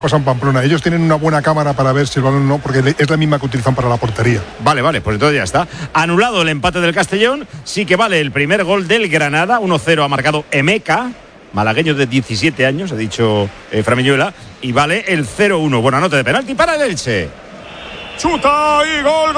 pasa en Pamplona. Ellos tienen una buena cámara para ver si el balón no, porque es la misma que utilizan para la portería. Vale, pues entonces ya está. Anulado el empate del Castellón, sí que vale el primer gol del Granada. 1-0 ha marcado Emeka, malagueño de 17 años, ha dicho Framiñuela, y vale el 0-1. Buena nota de penalti para el Elche. Chuta y gol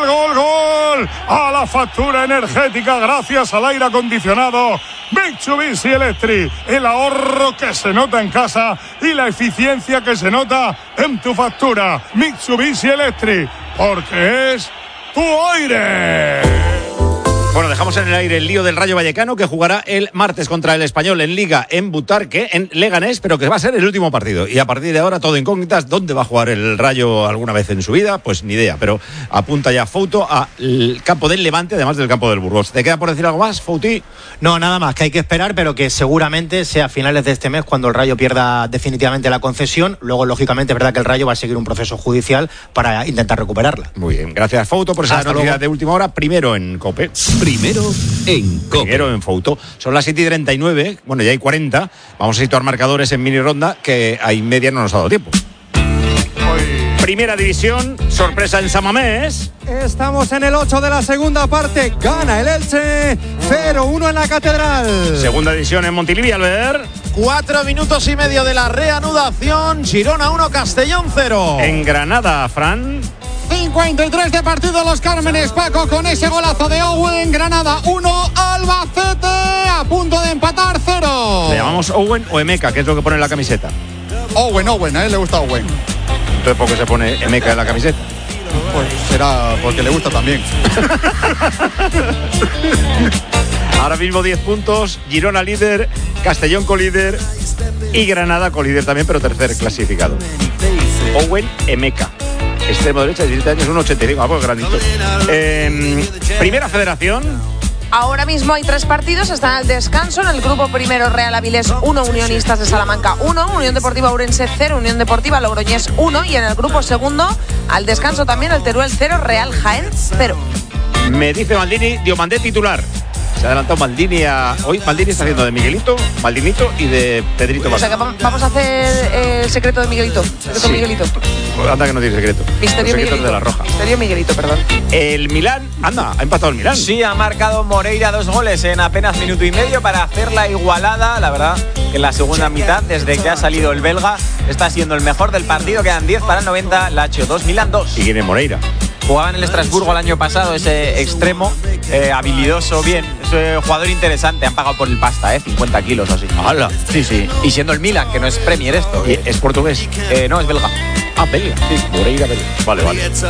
a la factura energética gracias al aire acondicionado Mitsubishi Electric, el ahorro que se nota en casa y la eficiencia que se nota en tu factura. Mitsubishi Electric, porque es tu aire. Bueno, dejamos en el aire el lío del Rayo Vallecano, que jugará el martes contra el Español en Liga en Butarque, en Leganés, pero que va a ser el último partido. Y a partir de ahora todo incógnitas. ¿Dónde va a jugar el Rayo alguna vez en su vida? Pues ni idea, pero apunta ya Fouto al campo del Levante, además del campo del Burgos. ¿Te queda por decir algo más, Fouti? No, nada más, que hay que esperar, pero que seguramente sea a finales de este mes cuando el Rayo pierda definitivamente la concesión. Luego, lógicamente, es verdad que el Rayo va a seguir un proceso judicial para intentar recuperarla. Muy bien, gracias, Fouto, por esa noticia de última hora. Primero en COPE. Primero en COPE. Primero en Fouto. Son las 7:39, bueno, ya hay 40. Vamos a situar marcadores en mini ronda, que a media no nos ha dado tiempo. Primera división, sorpresa en San Mamés. Estamos en el 8 de la segunda parte. Gana el Elche, 0-1 en la Catedral. Segunda división en Montilivi, Albert. 4 minutos y medio de la reanudación. Girona 1, Castellón 0. En Granada, Fran. 53 de partido Los Cármenes, Paco, con ese golazo de Owen. Granada 1, Albacete a punto de empatar 0. ¿Le llamamos Owen o Emeka, que es lo que pone en la camiseta? Owen, a él le gusta Owen. Entonces, ¿por qué se pone Emeka en la camiseta? Pues será porque le gusta también. Ahora mismo 10 puntos, Girona líder, Castellón colíder y Granada colíder también, pero tercer clasificado. Owen Emeka, extremo derecha, 17 años, 1,85, algo grandito. Primera Federación. Ahora mismo hay 3 partidos, están al descanso. En el grupo primero, Real Avilés 1, Unionistas de Salamanca 1, Unión Deportiva Ourense 0, Unión Deportiva Logroñés 1, y en el grupo segundo, al descanso también, el Teruel 0, Real Jaén 0. Me dice Maldini, Diomandé titular. Se ha adelantado Maldini hoy Maldini está haciendo de Miguelito, Maldinito y de Pedrito. O sea que vamos a hacer el secreto de Miguelito. Sí. Miguelito. Anda que no tiene secreto. Misterio Miguelito. De la Roja. Misterio Miguelito, perdón. El Milán, ha empatado el Milán. Sí, ha marcado Moreira 2 goles en apenas minuto y medio para hacer la igualada. La verdad que en la segunda mitad, desde que ha salido el belga, está siendo el mejor del partido. Quedan 10 para el 90, Lazio 2, Milán 2. ¿Y quién es Moreira? Jugaba en el Estrasburgo el año pasado, ese extremo, habilidoso, bien. Es un jugador interesante, han pagado por el pasta, 50 kilos o así. ¡Hala! Sí. Y siendo el Milan, que no es Premier esto. ¿Es portugués? No, es belga. Ah, belga. Sí, Moreira belga. Vale.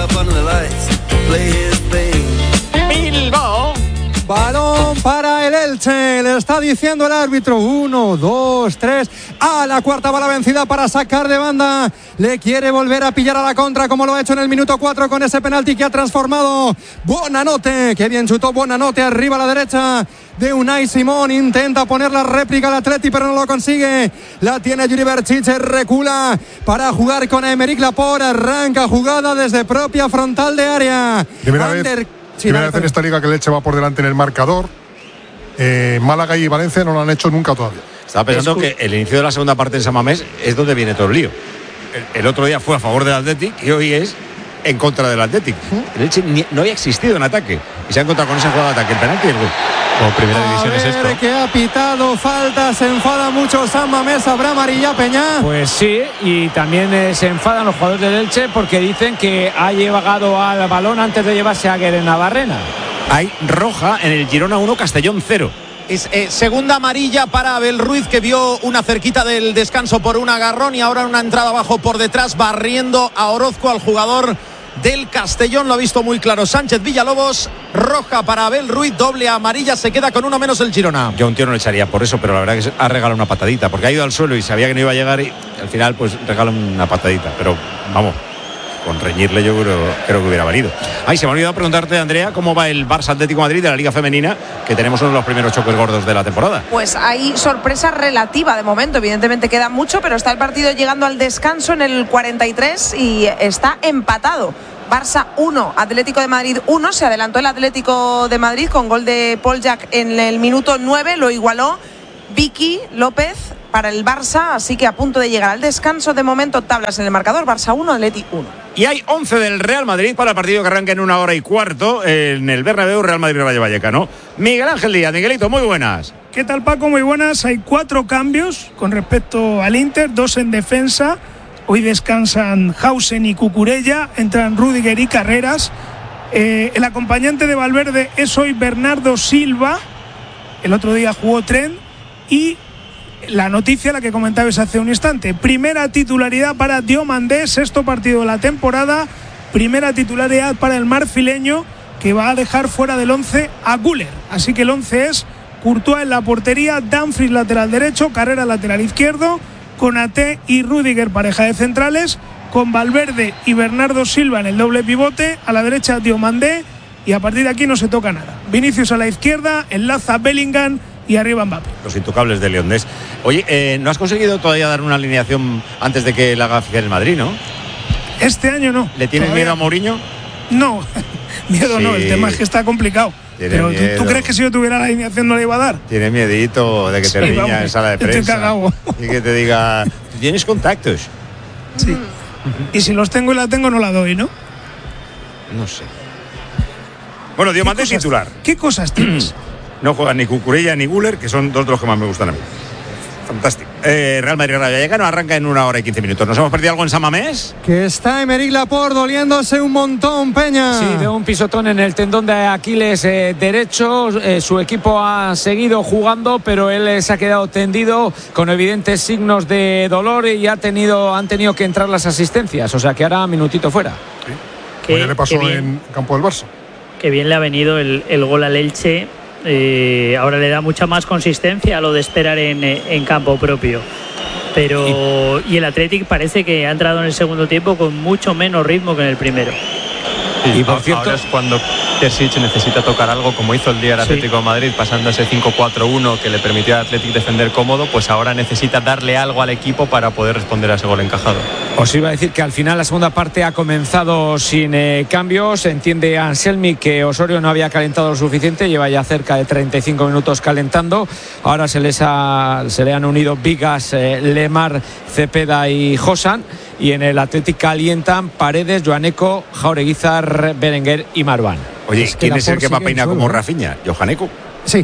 Bilbao. Balón para el Elche, le está diciendo el árbitro. 1, 2, 3. A la cuarta va la vencida para sacar de banda. Le quiere volver a pillar a la contra, como lo ha hecho en el minuto 4 con ese penalti que ha transformado Buonanotte. Qué bien chutó Buonanotte arriba a la derecha de Unai Simón. Intenta poner la réplica al Atleti, pero no lo consigue. La tiene Yuri Berchiche, recula para jugar con Aymeric Laporte. Arranca jugada desde propia frontal de área. Primera vez en esta liga que el Elche va por delante en el marcador. Málaga y Valencia no lo han hecho nunca todavía. Estaba pensando que el inicio de la segunda parte en San Mamés es donde viene todo el lío. El otro día fue a favor del Athletic y hoy es en contra del Athletic. El Elche no había existido en ataque y se ha encontrado con esa jugada de ataque, el penalti y el gol. Como primera división es esto. Que ha pitado falta, se enfada mucho San Mamés, habrá amarilla Peña. Pues sí, y también se enfadan los jugadores del Elche porque dicen que ha llegado al balón antes de llevarse a Aguer en Navarrena. Hay roja en el Girona 1, Castellón 0. Es segunda amarilla para Abel Ruiz, que vio una cerquita del descanso por un agarrón y ahora una entrada abajo por detrás, barriendo a Orozco, al jugador del Castellón. Lo ha visto muy claro Sánchez Villalobos. Roja para Abel Ruiz, doble amarilla, se queda con uno menos el Girona. Yo a un tío no le echaría por eso, pero la verdad que ha regalado una patadita, porque ha ido al suelo y sabía que no iba a llegar y al final pues regala una patadita, pero vamos, con reñirle yo creo que hubiera valido. Se me ha olvidado preguntarte, Andrea, cómo va el Barça Atlético de Madrid de la Liga Femenina, que tenemos uno de los primeros choques gordos de la temporada. Pues hay sorpresa relativa de momento, evidentemente queda mucho, pero está el partido llegando al descanso en el 43 y está empatado. Barça 1, Atlético de Madrid 1, se adelantó el Atlético de Madrid con gol de Paul Jack en el minuto 9, lo igualó Vicky López para el Barça, así que a punto de llegar al descanso. De momento, tablas en el marcador: Barça 1, Atleti 1. Y hay 11 del Real Madrid para el partido que arranca en 1 hora y cuarto en el Bernabéu, Real Madrid-Rayo Vallecano. Miguel Ángel Díaz. Miguelito, muy buenas. ¿Qué tal, Paco? Muy buenas. Hay 4 cambios con respecto al Inter, 2 en defensa. Hoy descansan Hausen y Cucurella, entran Rüdiger y Carreras. El acompañante de Valverde es hoy Bernardo Silva. El otro día jugó Trent. Y la noticia, la que comentabais hace un instante: primera titularidad para Diomandé, 6º partido de la temporada. Primera titularidad para el marfileño, que va a dejar fuera del 11 a Güler. Así que el 11 es Courtois en la portería, Dumfries lateral derecho, Carrera lateral izquierdo, Konaté y Rüdiger pareja de centrales, con Valverde y Bernardo Silva en el doble pivote, a la derecha Diomandé, y a partir de aquí no se toca nada. Vinicius a la izquierda, enlaza Bellingham y arriba Mbappé. Los intocables de Leondés. Oye, no has conseguido todavía dar una alineación antes de que la haga oficial el Madrid, ¿no? Este año no. ¿Le tienes miedo a Mourinho? No, miedo sí. No, el tema es que está complicado. Pero ¿tú crees que si yo tuviera la alineación no la iba a dar? Tiene miedito de que te riña en sala de prensa y que te diga, ¿tienes contactos? Sí. Y si los tengo y la tengo, no la doy, ¿no? No sé. Bueno, Diomandé titular. ¿Qué cosas tienes? No juegan ni Cucurella ni Güler, que son 2 de los que más me gustan a mí. Fantástico. Real Madrid Rayo Vallecano arranca en 1 hora y 15 minutos. ¿Nos hemos perdido algo en San Mamés? Que está Aymeric Laporte doliéndose un montón, Peña. Sí, de un pisotón en el tendón de Aquiles derecho. Su equipo ha seguido jugando, pero él se ha quedado tendido con evidentes signos de dolor y han tenido que entrar las asistencias. O sea que ahora minutito fuera. Sí. Hoy le pasó en campo del Barça. Qué bien le ha venido el gol al Elche. Ahora le da mucha más consistencia a lo de esperar en campo propio. Pero y el Athletic parece que ha entrado en el segundo tiempo con mucho menos ritmo que en el primero. Y por cierto, ahora es cuando Terzic necesita tocar algo, como hizo el día el Atlético de Madrid, pasando ese 5-4-1 que le permitió al Athletic defender cómodo. Pues ahora necesita darle algo al equipo para poder responder a ese gol encajado. Os iba a decir que al final la segunda parte ha comenzado sin cambios. Entiende Anselmi que Osorio no había calentado lo suficiente, lleva ya cerca de 35 minutos calentando. Ahora se le han unido Vigas, Lemar, Cepeda y Josan. Y en el Athletic calientan Paredes, Joaneco, Jaureguizar, Berenguer y Marwan. Oye, ¿quién es el que va a peinar como Rafinha? ¿Johaneco? Sí.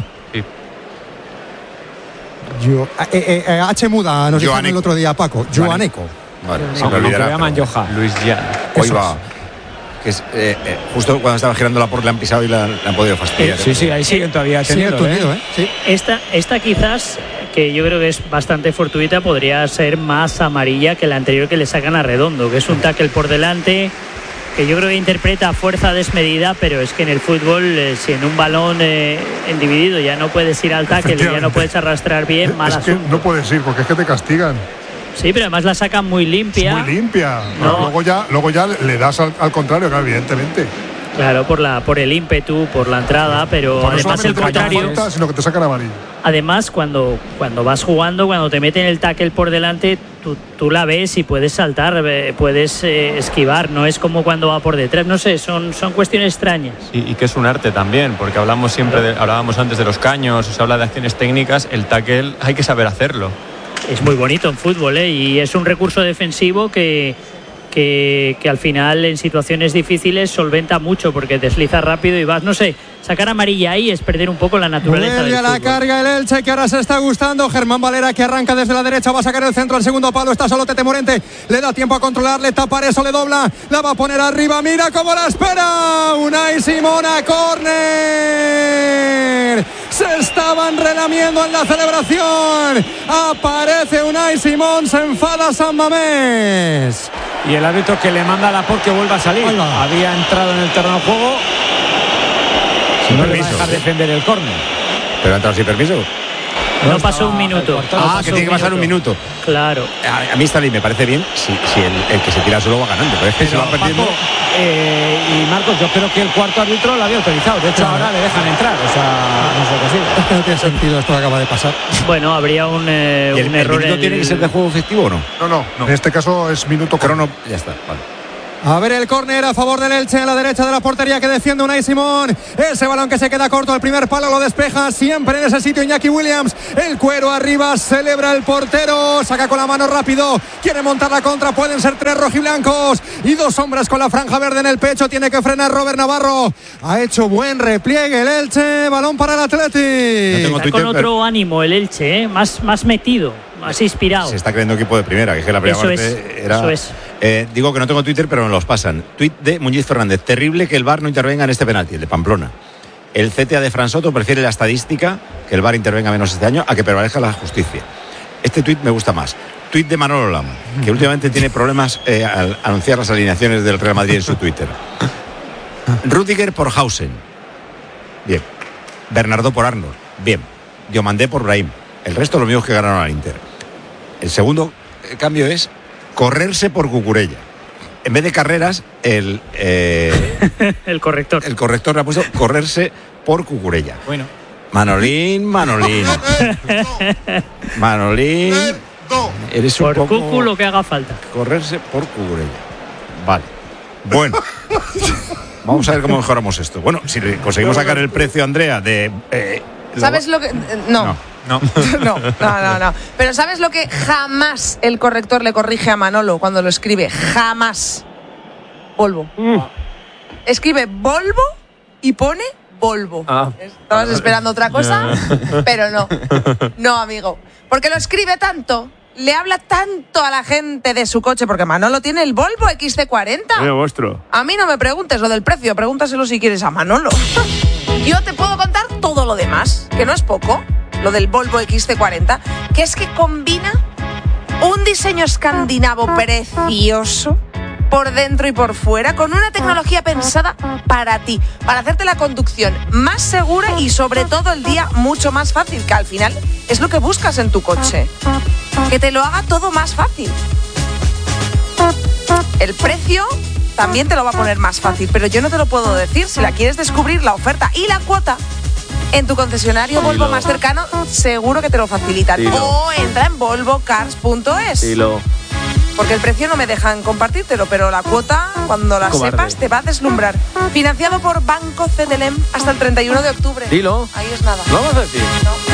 H muda nos dijeron el otro día, Paco. Joaneco. Vale, se me olvidará. Lo llaman Joha. Luis Jan. Hoy va. Que es, justo cuando estaba girando la Laporte le han pisado y le han podido fastidiar. Sí, ahí siguen todavía teniendo. Sí. Esta quizás, que yo creo que es bastante fortuita, podría ser más amarilla que la anterior que le sacan a Redondo, que es un tackle por delante que yo creo que interpreta fuerza desmedida, pero es que en el fútbol, si en un balón en dividido ya no puedes ir al tackle y ya no puedes arrastrar bien, mal asunto. No puedes ir porque es que te castigan. Sí, pero además la sacan muy limpia. Muy limpia. No. Luego ya le das al contrario, claro, evidentemente. Claro, por el ímpetu, por la entrada, pero no además el contrario. Falta, sino que te sacan amarillo. Además, cuando vas jugando, cuando te meten el tackle por delante, tú la ves y puedes saltar, puedes esquivar. No es como cuando va por detrás. No sé, son cuestiones extrañas. Y que es un arte también, porque hablábamos antes de los caños, se habla de acciones técnicas. El tackle hay que saber hacerlo. Es muy bonito en fútbol, y es un recurso defensivo que al final en situaciones difíciles solventa mucho, porque desliza rápido y vas, no sé, sacar amarilla ahí es perder un poco la naturaleza del fútbol. La carga el Elche, que ahora se está gustando. Germán Valera, que arranca desde la derecha, va a sacar el centro al segundo palo, está solo Tete Morente, le da tiempo a controlarle, tapar eso, le dobla, la va a poner arriba, mira cómo la espera Unai Simón a córner. Se estaban relamiendo en la celebración, aparece Unai Simón, se enfada San Mamés. Y el árbitro que le manda a Laporte que vuelva a salir. Hola. Había entrado en el terreno de juego. Sin no permiso, le va a dejar defender el córner. ¿Pero ha entrado sin permiso? No pasó un minuto. Que tiene que pasar un minuto. Claro. A mí esta ley me parece bien si el que se tira solo va ganando. Pero es que se va perdiendo. Paco, y Marcos, yo creo que el cuarto árbitro lo había autorizado. De hecho, ahora le dejan entrar. O sea, no sé qué sí. Es que no tiene sentido esto que acaba de pasar. Bueno, habría un error. ¿El minuto tiene que ser de juego efectivo o no? No. En este caso es minuto crono. Ya está, vale. A ver el córner a favor del Elche a la derecha de la portería que defiende Unai Simón. Ese balón que se queda corto, el primer palo lo despeja siempre en ese sitio Iñaki Williams. El cuero arriba, celebra el portero, saca con la mano rápido, quiere montar la contra, pueden ser 3 rojiblancos y 2 hombres con la franja verde en el pecho, tiene que frenar Robert Navarro. Ha hecho buen repliegue el Elche, balón para el Athletic. No con otro ánimo el Elche, más metido, más inspirado. Se está creyendo equipo de primera, que es que la primera parte era... Eso es. Digo que no tengo Twitter, pero me los pasan. Tuit de Muñiz Fernández. Terrible que el VAR no intervenga en este penalti, el de Pamplona. El CTA de Fran Soto prefiere la estadística, que el VAR intervenga menos este año, a que prevalezca la justicia. Este tuit me gusta más. Tuit de Manolo Lama, que últimamente tiene problemas al anunciar las alineaciones del Real Madrid en su Twitter. Rüdiger por Hausen. Bien. Bernardo por Arnold. Bien. Diomandé por Brahim. El resto los mismos que ganaron al Inter. El segundo cambio es correrse por Cucurella. En vez de carreras, el corrector. El corrector le ha puesto correrse por Cucurella. Bueno. Manolín. Eres un por poco... Cucu lo que haga falta. Correrse por Cucurella. Vale. Bueno. Vamos a ver cómo mejoramos esto. Bueno, si conseguimos sacar el precio, Andrea, de... ¿Sabes lo que...? No. Pero ¿sabes lo que jamás el corrector le corrige a Manolo cuando lo escribe? Jamás. Volvo. Escribe Volvo y pone Volvo. Estabas esperando otra cosa, pero no. No, amigo. Porque lo escribe tanto, le habla tanto a la gente de su coche, porque Manolo tiene el Volvo XC40. Vuestro. A mí no me preguntes lo del precio, pregúntaselo si quieres a Manolo. Yo te puedo contar todo lo demás, que no es poco. Lo del Volvo XC40, que es que combina un diseño escandinavo precioso por dentro y por fuera, con una tecnología pensada para ti, para hacerte la conducción más segura y sobre todo el día mucho más fácil, que al final es lo que buscas en tu coche, que te lo haga todo más fácil. El precio también te lo va a poner más fácil, pero yo no te lo puedo decir. Si la quieres descubrir, la oferta y la cuota en tu concesionario Volvo más cercano, seguro que te lo facilitan. O entra en volvocars.es. Porque el precio no me dejan compartírtelo, pero la cuota, cuando la sepas, te va a deslumbrar. Financiado por Banco CTLM hasta el 31 de octubre. Dilo. Ahí es nada. ¿Lo vamos a decir?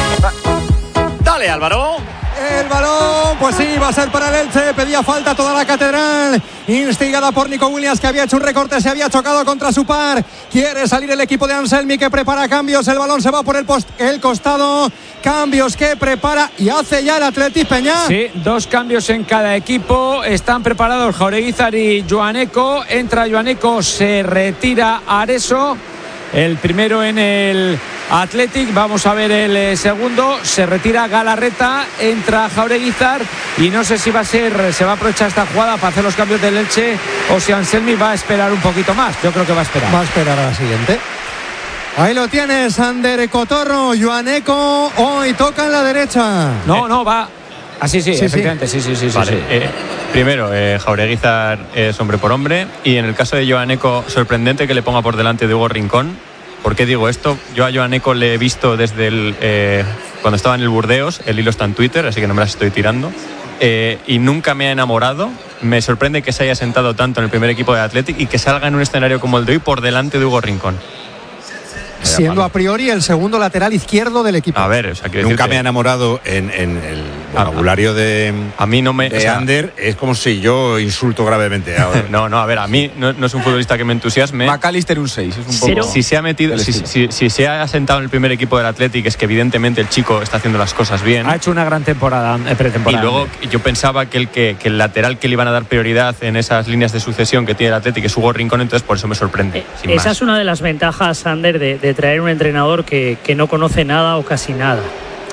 No. Dale, Álvaro. El balón, pues sí, va a ser para el Elche. Pedía falta toda la catedral, instigada por Nico Williams, que había hecho un recorte, se había chocado contra su par. Quiere salir el equipo de Anselmi, que prepara cambios. El balón se va por el costado. Cambios que prepara y hace ya el Athletic, Peña. Sí, 2 cambios en cada equipo. Están preparados Jaureguizar y Joaneco. Entra Joaneco, se retira Areso. El primero en el Athletic, vamos a ver el segundo. Se retira Galarreta, entra Jaureguizar y no sé si se va a aprovechar esta jugada para hacer los cambios del Elche o si Anselmi va a esperar un poquito más. Yo creo que va a esperar. Va a esperar a la siguiente. Ahí lo tienes, Ander Cotorro. Joaneco hoy toca en la derecha. No, va. Sí, efectivamente. Sí. Vale. Primero, Jaureguizar es hombre por hombre. Y en el caso de Joaneco, sorprendente que le ponga por delante de Hugo Rincón. ¿Por qué digo esto? Yo a Joaneco le he visto desde cuando estaba en el Burdeos. El hilo está en Twitter, así que no me las estoy tirando. Y nunca me ha enamorado. Me sorprende que se haya sentado tanto en el primer equipo de Athletic y que salga en un escenario como el de hoy por delante de Hugo Rincón. Siendo a priori el segundo lateral izquierdo del equipo. A ver, o sea, nunca me ha enamorado en el vocabulario de a mí no me, de Ander. Es como si yo insulto gravemente ahora. No, a ver, a mí no es un futbolista que me entusiasme. McAllister un 6, es un poco. Si se ha metido, si se ha sentado en el primer equipo del Athletic, es que evidentemente el chico está haciendo las cosas bien. Ha hecho una gran temporada, pretemporada. Y luego yo pensaba que el lateral que le iban a dar prioridad en esas líneas de sucesión que tiene el Athletic es Hugo Rincón, entonces por eso me sorprende. Esa es una de las ventajas, Ander, de traer un entrenador que no conoce nada o casi nada.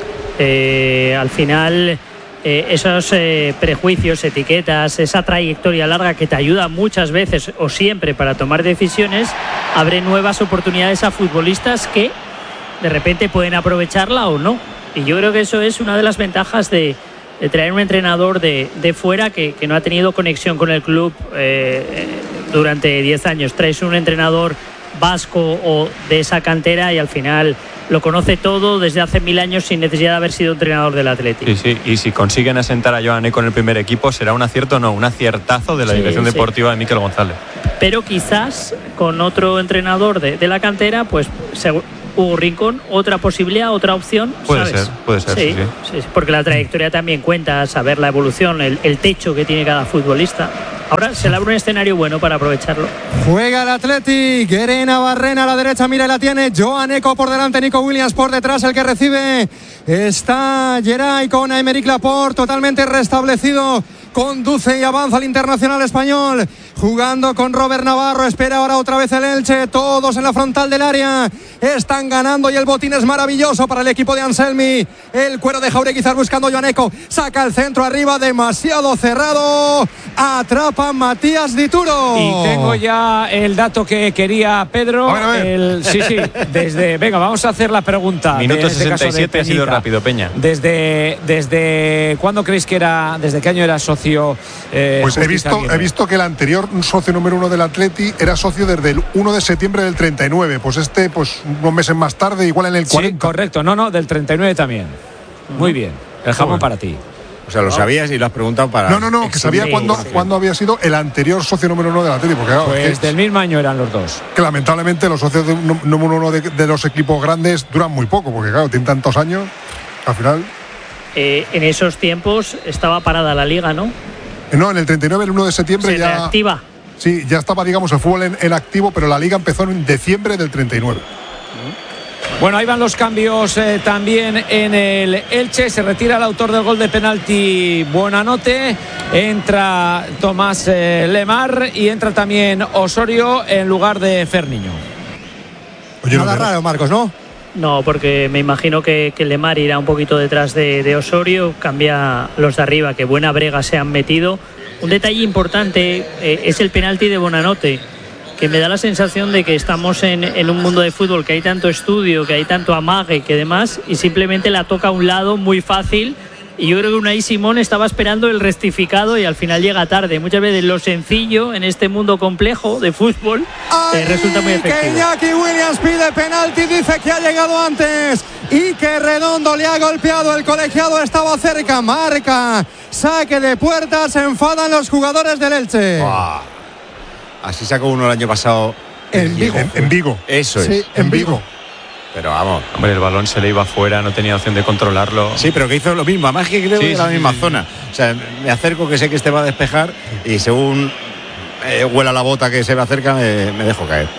Al final, esos prejuicios, etiquetas, esa trayectoria larga que te ayuda muchas veces o siempre para tomar decisiones, abre nuevas oportunidades a futbolistas que de repente pueden aprovecharla o no. Y yo creo que eso es una de las ventajas de traer un entrenador de fuera que no ha tenido conexión con el club durante 10 años. Traes un entrenador vasco o de esa cantera y al final lo conoce todo desde hace 1000 años sin necesidad de haber sido entrenador del Atlético. Sí, y si consiguen asentar a Joan Eco en el primer equipo, ¿será un acierto o no? Un aciertazo de la dirección deportiva de Mikel González. Pero quizás con otro entrenador de la cantera, pues Hugo Rincón, otra posibilidad, otra opción. Puede ser. Sí, porque la trayectoria también cuenta, saber la evolución, el techo que tiene cada futbolista. Ahora se le abre un escenario bueno para aprovecharlo. Juega el Athletic, Guerena Barrena a la derecha, mira y la tiene Joan Eco por delante, Nico Williams por detrás, el que recibe está Geray con Aymeric Laporte totalmente restablecido. Conduce y avanza el internacional español, jugando con Robert Navarro. Espera ahora otra vez el Elche, todos en la frontal del área. Están ganando y el botín es maravilloso para el equipo de Anselmi. El cuero de Jaureguizar buscando a Joan Eco. Saca el centro arriba, demasiado cerrado. Atrapa Matías Dituro. Y tengo ya el dato que quería Pedro. A ver. Venga, vamos a hacer la pregunta. Minuto 67 caso ha sido rápido, Peña. ¿Desde cuándo creéis que era? ¿Desde qué año era socio? Pues he visto que el anterior socio número 1 del Atleti era socio desde el 1 de septiembre del 39. Pues unos meses más tarde, igual en el 40. Sí, correcto. No, del 39 también. Muy bien. El jamón para ti. O sea, lo sabías y lo has preguntado para... No, que sabía cuándo había sido el anterior socio número 1 del Atleti. Porque, claro, pues del mismo año eran los dos. Que lamentablemente los socios número 1 de los equipos grandes duran muy poco, porque claro, tienen tantos años, al final... En esos tiempos estaba parada la liga, ¿no? No, en el 39, el 1 de septiembre se ya... reactiva. Sí, ya estaba, digamos, el fútbol en activo, pero la liga empezó en diciembre del 39. Bueno, ahí van los cambios también en el Elche. Se retira el autor del gol de penalti, Buonanotte. Entra Tomás Lemar y entra también Osorio en lugar de Ferniño. Nada raro, Marcos, ¿no? No, porque me imagino que Lemar irá un poquito detrás de Osorio, cambia los de arriba, que buena brega se han metido. Un detalle importante es el penalti de Buonanotte, que me da la sensación de que estamos en un mundo de fútbol que hay tanto estudio, que hay tanto amague, que demás, y simplemente la toca a un lado muy fácil. Y yo creo que Unai Simón estaba esperando el rectificado y al final llega tarde. Muchas veces lo sencillo en este mundo complejo de fútbol resulta muy efectivo. Que Iñaki Williams pide penalti, dice que ha llegado antes y que Redondo le ha golpeado. El colegiado estaba cerca, marca saque de puerta, se enfadan los jugadores del Elche. Wow. Así sacó uno el año pasado en Vigo. En Vigo. Eso es. Sí, en Vigo. Pero vamos. Hombre, el balón se le iba afuera, no tenía opción de controlarlo. Sí, pero que hizo lo mismo. Además que creo que era la misma zona. O sea, me acerco, que sé que este va a despejar y según huela la bota que se me acerca, me dejo caer.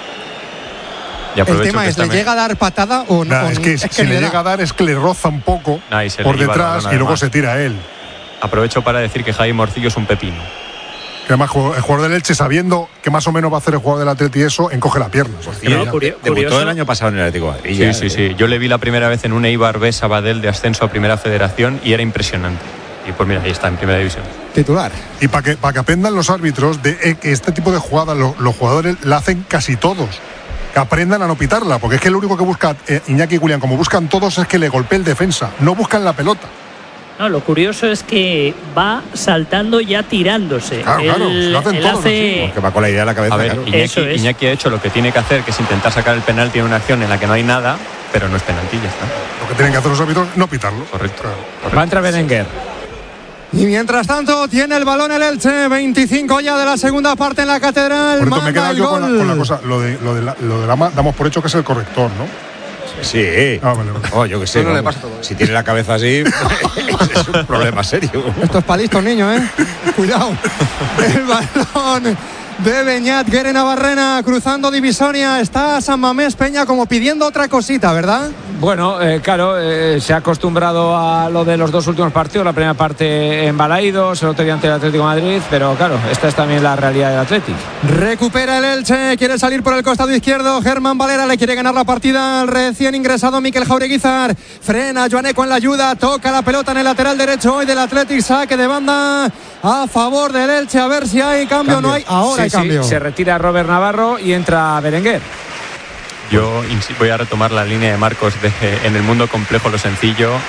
Y el tema es, ¿le llega a dar patada o no? Nah, es que si le llega a dar es que le roza un poco por detrás y luego se tira a él. Aprovecho para decir que Javi Morcillo es un pepino. Que además el jugador del Elche, sabiendo que más o menos va a hacer el jugador del Atleti eso, encoge la pierna. Debutó el año pasado en el Atlético de Madrid. Sí. Yo le vi la primera vez en un Eibar B Sabadell de ascenso a Primera Federación y era impresionante. Y pues mira, ahí está, en Primera División. Titular. Y para que aprendan los árbitros de que este tipo de jugadas los jugadores la hacen casi todos. Que aprendan a no pitarla, porque es que lo único que busca Iñaki y Julián, como buscan todos, es que le golpee el defensa, no buscan la pelota. No, lo curioso es que va saltando ya tirándose. Claro, lo hacen todos. Porque va con la idea en la cabeza. A ver, claro. Iñaki ha hecho lo que tiene que hacer, que es intentar sacar el penalti en una acción en la que no hay nada, pero no es penalti, ya está. Lo que tienen que hacer los árbitros, no pitarlo. Correcto. Va a entrar Berenguer. Y mientras tanto tiene el balón el Elche, 25 ya de la segunda parte en la Catedral. Por me he quedado yo con la cosa, lo de Lama, damos por hecho que es el corrector, ¿no? Sí. Vale. Oh, yo qué sé. No le pasa todo. Si tiene la cabeza así, es un problema serio. Esto es para listos, niño, ¿eh? Cuidado. El balón de Beñat, Guerena Barrena, cruzando divisoria. Está San Mamés Peña como pidiendo otra cosita, ¿verdad? Bueno, claro, se ha acostumbrado a lo de los dos últimos partidos. La primera parte en Balaídos, el otro día ante el Atlético de Madrid. Pero claro, esta es también la realidad del Atlético. Recupera el Elche, quiere salir por el costado izquierdo. Germán Valera le quiere ganar la partida al recién ingresado Mikel Jaureguizar. Frena Joan Eco en la ayuda, toca la pelota en el lateral derecho hoy del Athletic. Saque de banda a favor del Elche. A ver si hay cambio. No hay. Ahora hay cambio. Se retira Robert Navarro y entra Berenguer. Yo voy a retomar la línea de Marcos de en el mundo complejo lo sencillo.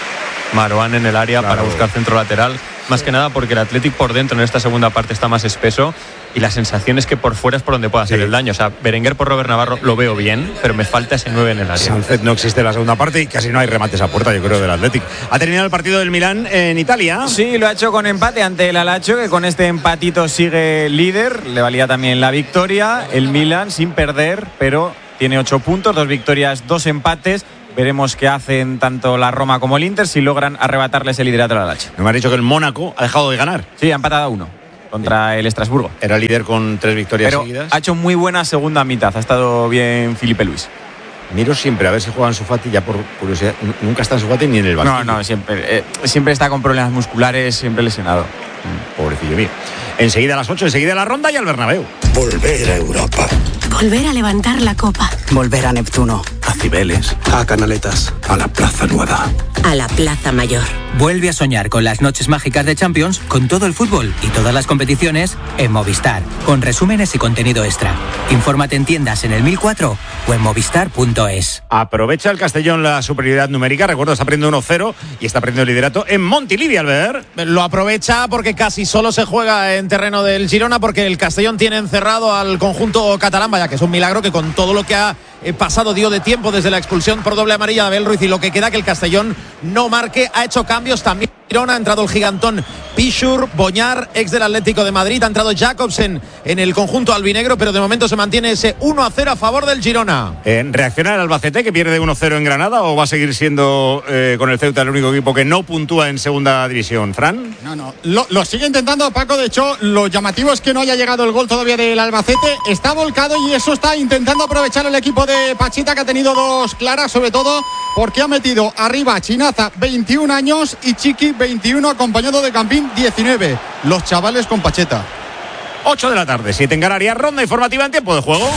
Marouane en el área Claro. para buscar centro lateral. Más que nada porque el Athletic por dentro en esta segunda parte está más espeso y la sensación es que por fuera es por donde puede hacer el daño. O sea, Berenguer por Robert Navarro lo veo bien, pero me falta ese 9 en el área. Sánchez no existe en la segunda parte y casi no hay remates a puerta, yo creo, del Athletic. ¿Ha terminado el partido del Milán en Italia? Sí, lo ha hecho con empate ante el Alacho, que con este empatito sigue líder. Le valía también la victoria. El Milán sin perder, pero tiene 8 puntos, 2 victorias, 2 empates. Veremos qué hacen tanto la Roma como el Inter si logran arrebatarles el liderato al Alacho. Me ha dicho que el Mónaco ha dejado de ganar. Sí, ha empatado a 1 contra el Estrasburgo. Era líder con 3 victorias Pero seguidas. ha hecho muy buena segunda mitad. Ha estado bien Filipe Luis. Miro siempre a ver si juega Ansu Fati, ya por curiosidad. Nunca está Ansu Fati ni en el banquillo. No, siempre está con problemas musculares, siempre lesionado. Pobrecillo mío. Enseguida a las 8, enseguida la ronda y al Bernabéu. Volver a Europa. Volver a levantar la copa. Volver a Neptuno. A Cibeles. A Canaletas. A la Plaza Nueva. A la Plaza Mayor. Vuelve a soñar con las noches mágicas de Champions, con todo el fútbol y todas las competiciones en Movistar, con resúmenes y contenido extra. Infórmate en tiendas en el 1004 o en movistar.es. Aprovecha el Castellón la superioridad numérica. Recuerdo, está perdiendo 1-0 y está perdiendo el liderato en Montilivi, Albert. Lo aprovecha porque casi solo se juega en terreno del Girona, porque el Castellón tiene encerrado al conjunto catalán. Vaya que es un milagro que con todo lo que ha pasado dio de tiempo desde la expulsión por doble amarilla de Abel Ruiz y lo que queda que el Castellón no marque. Ha hecho cambios también Girona, ha entrado el gigantón Pichur, Boñar, ex del Atlético de Madrid, ha entrado Jacobsen en el conjunto albinegro, pero de momento se mantiene ese 1-0 a favor del Girona. ¿Reacciona el Albacete, que pierde 1-0 en Granada, o va a seguir siendo con el Ceuta el único equipo que no puntúa en segunda división? ¿Fran? No, lo sigue intentando Paco. De hecho, lo llamativo es que no haya llegado el gol todavía del Albacete. Está volcado y eso está intentando aprovechar el equipo de Pachita, que ha tenido 2 claras, sobre todo porque ha metido arriba a Chinaza, 21 años, y Chiqui, 21, acompañado de Campín, 19. Los chavales con Pacheta. 8 de la tarde, 7 en Canarias, ronda informativa en tiempo de juego.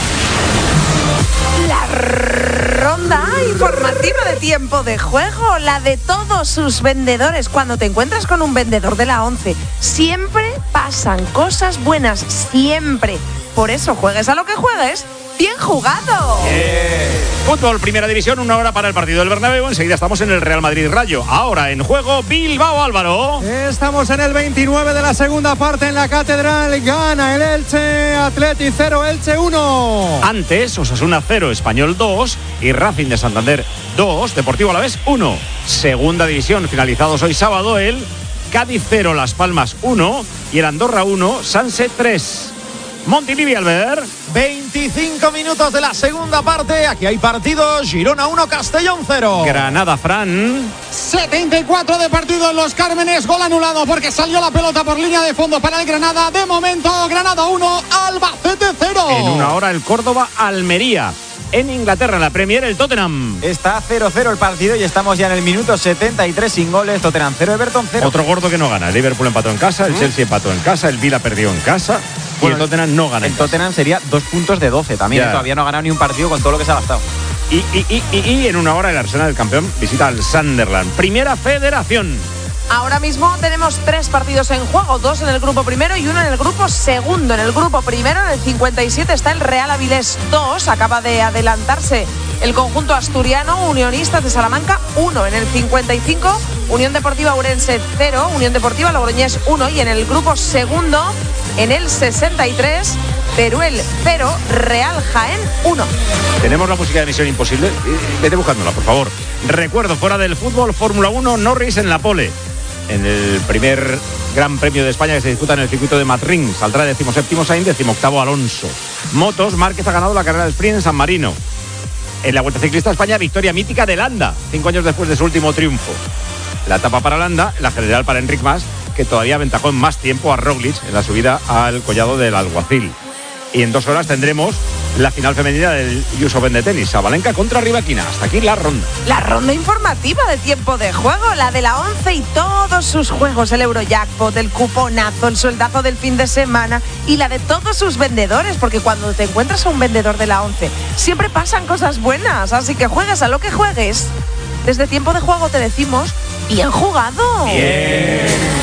La ronda informativa de tiempo de juego, la de todos sus vendedores. Cuando te encuentras con un vendedor de la 11, siempre pasan cosas buenas, siempre. Por eso, juegues a lo que juegues, bien jugado. Fútbol, primera división, 1 hora para el partido del Bernabéu. Enseguida estamos en el Real Madrid Rayo. Ahora en juego Bilbao, Álvaro. Estamos en el 29 de la segunda parte en la Catedral. Gana el Elche, Atleti 0, Elche 1. Antes, Osasuna 0, Español 2 y Racing de Santander 2, Deportivo Alavés 1. Segunda división, finalizados hoy sábado, el Cádiz 0, Las Palmas 1 y el Andorra 1, Sanse 3. Montilivi, Albert. 25 minutos de la segunda parte. Aquí hay partido. Girona 1, Castellón 0. Granada, Fran. 74 de partido en Los Cármenes. Gol anulado porque salió la pelota por línea de fondo para el Granada. De momento, Granada 1, Albacete 0. En 1 hora el Córdoba, Almería. En Inglaterra, en la Premier, el Tottenham. Está 0-0 el partido y estamos ya en el minuto 73 sin goles. Tottenham 0, Everton 0. Otro gordo que no gana. El Liverpool empató en casa, el Chelsea empató en casa, el Villa perdió en casa. Bueno, y el Tottenham no gana. El Tottenham sería 2 puntos de 12 también. Todavía no ha ganado ni un partido con todo lo que se ha gastado. Y en 1 hora el Arsenal, el campeón, visita al Sunderland. Primera Federación. Ahora mismo tenemos 3 partidos en juego, 2 en el grupo primero y 1 en el grupo segundo. En el grupo primero, en el 57, está el Real Avilés 2. Acaba de adelantarse el conjunto asturiano, Unionistas de Salamanca 1. En el 55, Unión Deportiva Ourense 0, Unión Deportiva Logroñés 1. Y en el grupo segundo, en el 63, Teruel 0, Real Jaén 1. Tenemos la música de Misión Imposible. Vete buscándola, por favor. Recuerdo, fuera del fútbol, Fórmula 1, Norris en la pole. En el primer Gran Premio de España que se disputa en el circuito de Madrid. Saldrá 17º Sainz, 18º Alonso. Motos, Márquez ha ganado la carrera de sprint en San Marino. En la Vuelta Ciclista España, victoria mítica de Landa, 5 años después de su último triunfo. La etapa para Landa, la general para Enric Mas, que todavía aventajó en más tiempo a Roglic en la subida al collado del Alguacil. Y en 2 horas tendremos la final femenina del US Open de tenis, Sabalenka contra Rivaquina. Hasta aquí la ronda. La ronda informativa de tiempo de juego, la de la 11 y todos sus juegos, el Eurojackpot, el cuponazo, el sueldazo del fin de semana y la de todos sus vendedores, porque cuando te encuentras a un vendedor de la 11 siempre pasan cosas buenas, así que juegues a lo que juegues. Desde tiempo de juego te decimos, bien jugado. Bien.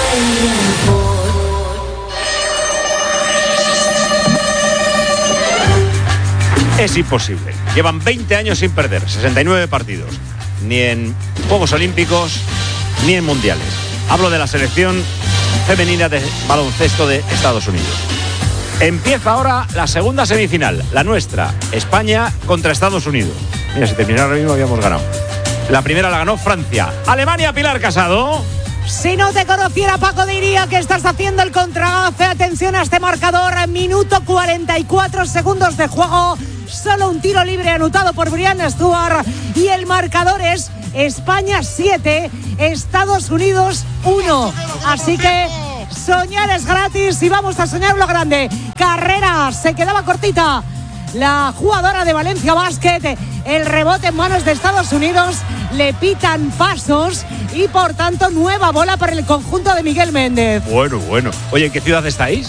Es imposible. Llevan 20 años sin perder, 69 partidos. Ni en Juegos Olímpicos, ni en mundiales. Hablo de la selección femenina de baloncesto de Estados Unidos. Empieza ahora la segunda semifinal, la nuestra, España contra Estados Unidos. Mira, si terminara ahora mismo habíamos ganado. La primera la ganó Francia. Alemania, Pilar Casado. Si no te conociera, Paco, diría que estás haciendo el contragafe. Atención a este marcador. Minuto 44 segundos de juego. Solo un tiro libre anotado por Brian Stuart. Y el marcador es España 7, Estados Unidos 1. Así que soñar es gratis y vamos a soñar lo grande. Carreras, se quedaba cortita la jugadora de Valencia Basket. El rebote en manos de Estados Unidos. Le pitan pasos y por tanto nueva bola para el conjunto de Miguel Méndez. Bueno. Oye, ¿en qué ciudad estáis?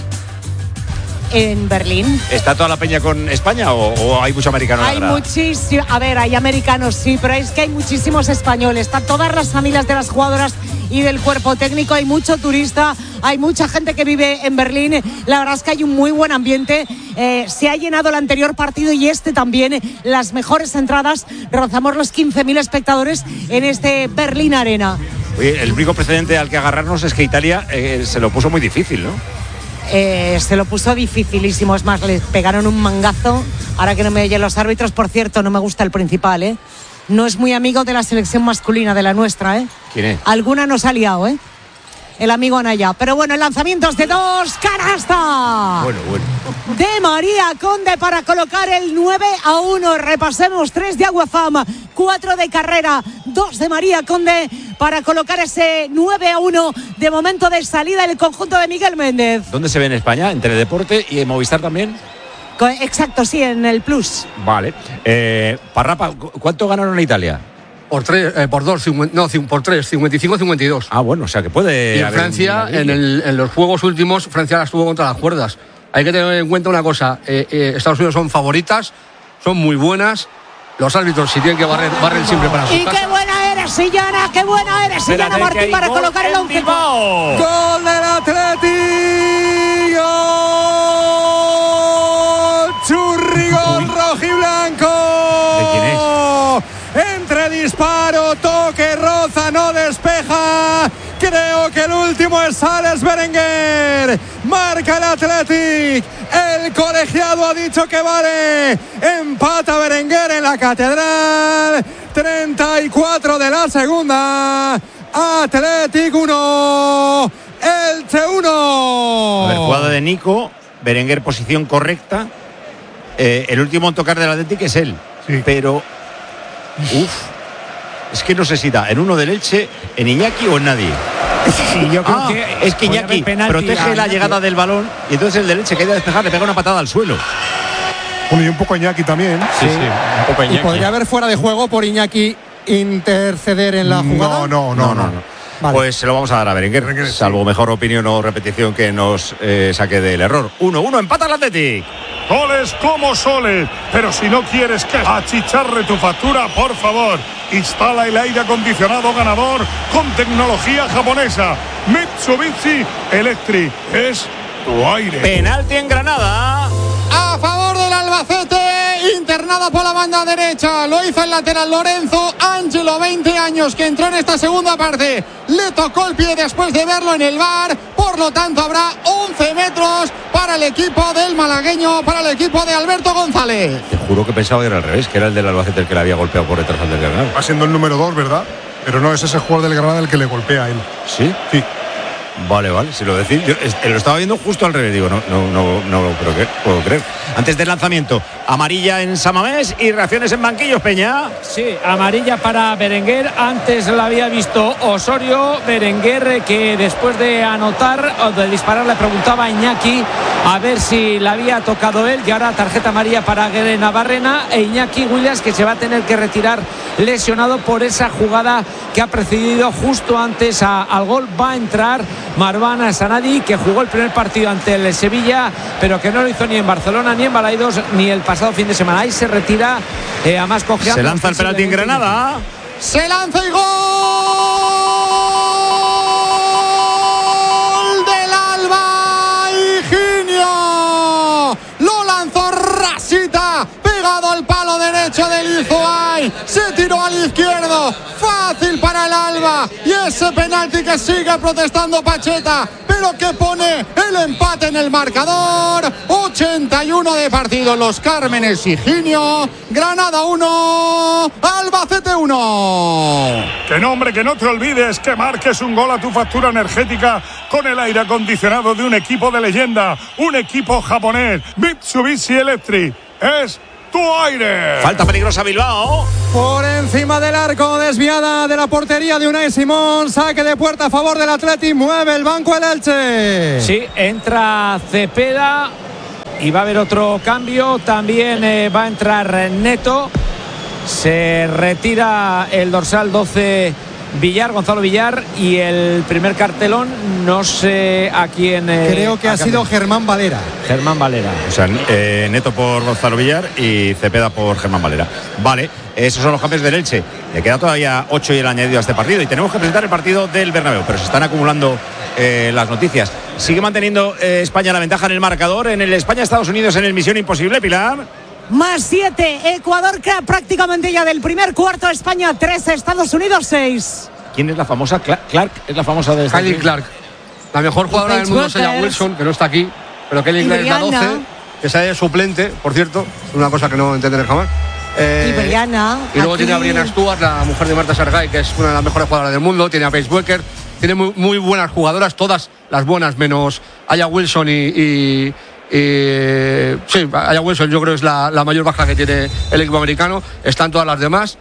En Berlín. ¿Está toda la peña con España o hay mucho americano en la grada? Hay muchísimo. A ver, hay americanos sí, pero es que hay muchísimos españoles. Están todas las familias de las jugadoras y del cuerpo técnico. Hay mucho turista, hay mucha gente que vive en Berlín. La verdad es que hay un muy buen ambiente. Se ha llenado el anterior partido y este también. Las mejores entradas. Rozamos los 15.000 espectadores en este Berlín Arena. Oye, el único precedente al que agarrarnos es que Italia se lo puso muy difícil, ¿no? Se lo puso dificilísimo. Es más, le pegaron un mangazo. Ahora que no me oyen los árbitros, por cierto, no me gusta el principal, ¿eh? No es muy amigo de la selección masculina, de la nuestra, ¿eh? ¿Quién es? Alguna nos ha liado, ¿eh? El amigo Anaya. Pero bueno, el lanzamiento es de 2, canasta. Bueno. De María Conde para colocar el 9-1. Repasemos: 3 de Aguafam, 4 de Carrera, 2 de María Conde para colocar ese 9-1 de momento de salida del conjunto de Miguel Méndez. ¿Dónde se ve en España? ¿En Teledeporte y en Movistar también? Exacto, sí, en el Plus. Vale. Parrapa, ¿cuánto ganaron en Italia? Por 3, por 2, no, por 3, 55-52. Ah, bueno, o sea que puede. Y en Francia, en los juegos últimos, Francia las tuvo contra las cuerdas. Hay que tener en cuenta una cosa: Estados Unidos son favoritas, son muy buenas. Los árbitros, si tienen que barren siempre para su y casa. ¡Qué buena eres, Sillana! ¡Qué buena eres, Sillana Martín, para colocar el 11! ¡Gol del Atleti! ¡Gol! ¡Churrigol rojiblanco! ¿De quién es? Entre disparo, toque, roza, no despeja. Creo que el último es Alex Berenguer. Marca el Athletic. El colegiado ha dicho que vale. Empata Berenguer en la Catedral. 34 de la segunda. Athletic 1. Elche 1. A ver, jugada de Nico. Berenguer, posición correcta. El último en tocar del Athletic es él. Sí. Pero es que no sé si da en uno del Elche, en Iñaki o en nadie. Sí, yo creo que es que Iñaki protege la llegada del balón y entonces el del Elche que ha ido a despejar le pega una patada al suelo. Bueno, y un poco Iñaki también. Sí, un poco Iñaki. ¿Y podría haber fuera de juego por Iñaki interceder en la jugada? No. Vale. Pues se lo vamos a dar a Berenguer, salvo mejor opinión o repetición que nos saque del error. 1-1, empata el Athletic. Goles como soles, pero si no quieres que achicharre tu factura, por favor, instala el aire acondicionado ganador con tecnología japonesa. Mitsubishi Electric es tu aire. Penalti en Granada. A favor del Albacete, internada por la banda derecha. Lo hizo el lateral Lorenzo Ángelo, 20 años, que entró en esta segunda parte. Le tocó el pie después de verlo en el VAR. Por lo tanto, habrá 11 metros para el equipo del malagueño, para el equipo de Alberto González. Te juro que pensaba que era al revés, que era el del Albacete el que le había golpeado por detrás del Granada. Va siendo el número 2, ¿verdad? Pero no es ese jugador del Granada el que le golpea a él. ¿Sí? Sí. Vale, si lo decís. Yo lo estaba viendo justo al revés. Digo, no lo puedo creer. Antes del lanzamiento, amarilla en Samamés y reacciones en banquillos, Peña. Sí, amarilla para Berenguer. Antes la había visto Osorio. Berenguer, que después de anotar o de disparar le preguntaba a Iñaki a ver si la había tocado él. Y ahora tarjeta amarilla para Guerre Navarrena e Iñaki Williams, que se va a tener que retirar lesionado por esa jugada que ha precedido justo antes al gol. Va a entrar Marwan Sanadi, que jugó el primer partido ante el Sevilla, pero que no lo hizo ni en Barcelona, ni en Balaidos, ni el pasado fin de semana. Ahí se retira a más cojeando. Se lanza el penalti en Granada. Se lanza y gol del Alba. Higinio lo lanzó rasita, pegado al palo derecho del Izoay. Se tiró al izquierdo. Fácil para el Alba. Y ese penalti que sigue protestando Pacheta, pero que pone el empate en el marcador. 81 de partido. Los Cármenes Higinio. Granada 1, Albacete 1. Que nombre, que no te olvides que marques un gol a tu factura energética con el aire acondicionado de un equipo de leyenda, un equipo japonés, Mitsubishi Electric. Es tu aire. Falta peligrosa Bilbao. Por encima del arco, desviada de la portería de Unai Simón. Saque de puerta a favor del Atleti. Mueve el banco el Elche. Sí, entra Cepeda y va a haber otro cambio. También va a entrar Neto. Se retira el dorsal 12 Villar, Gonzalo Villar, y el primer cartelón no sé a quién. Creo que ha sido Germán Valera. Germán Valera. O sea, Neto por Gonzalo Villar y Cepeda por Germán Valera. Vale, esos son los cambios del Elche. Le queda todavía 8 y el añadido a este partido. Y tenemos que presentar el partido del Bernabéu, pero se están acumulando las noticias. Sigue manteniendo España la ventaja en el marcador. En el España-Estados Unidos en el Misión Imposible, Pilar. +7, Ecuador prácticamente ya del primer cuarto, España 3, Estados Unidos 6. ¿Quién es la famosa? Clark es la famosa de Kylie Clark. La mejor jugadora del mundo es ella Wilson, que no está aquí, pero Kylie Clark es la 12, que sale de suplente, por cierto, es una cosa que no entenderé jamás. Y Brianna. Y luego tiene a Brianna Stewart, la mujer de Marta Sargay, que es una de las mejores jugadoras del mundo. Tiene a Pace Walker, tiene muy buenas jugadoras, todas las buenas, menos Aya Wilson sí, Aya Wilson yo creo que es la mayor baja que tiene el equipo americano. Están todas las demás.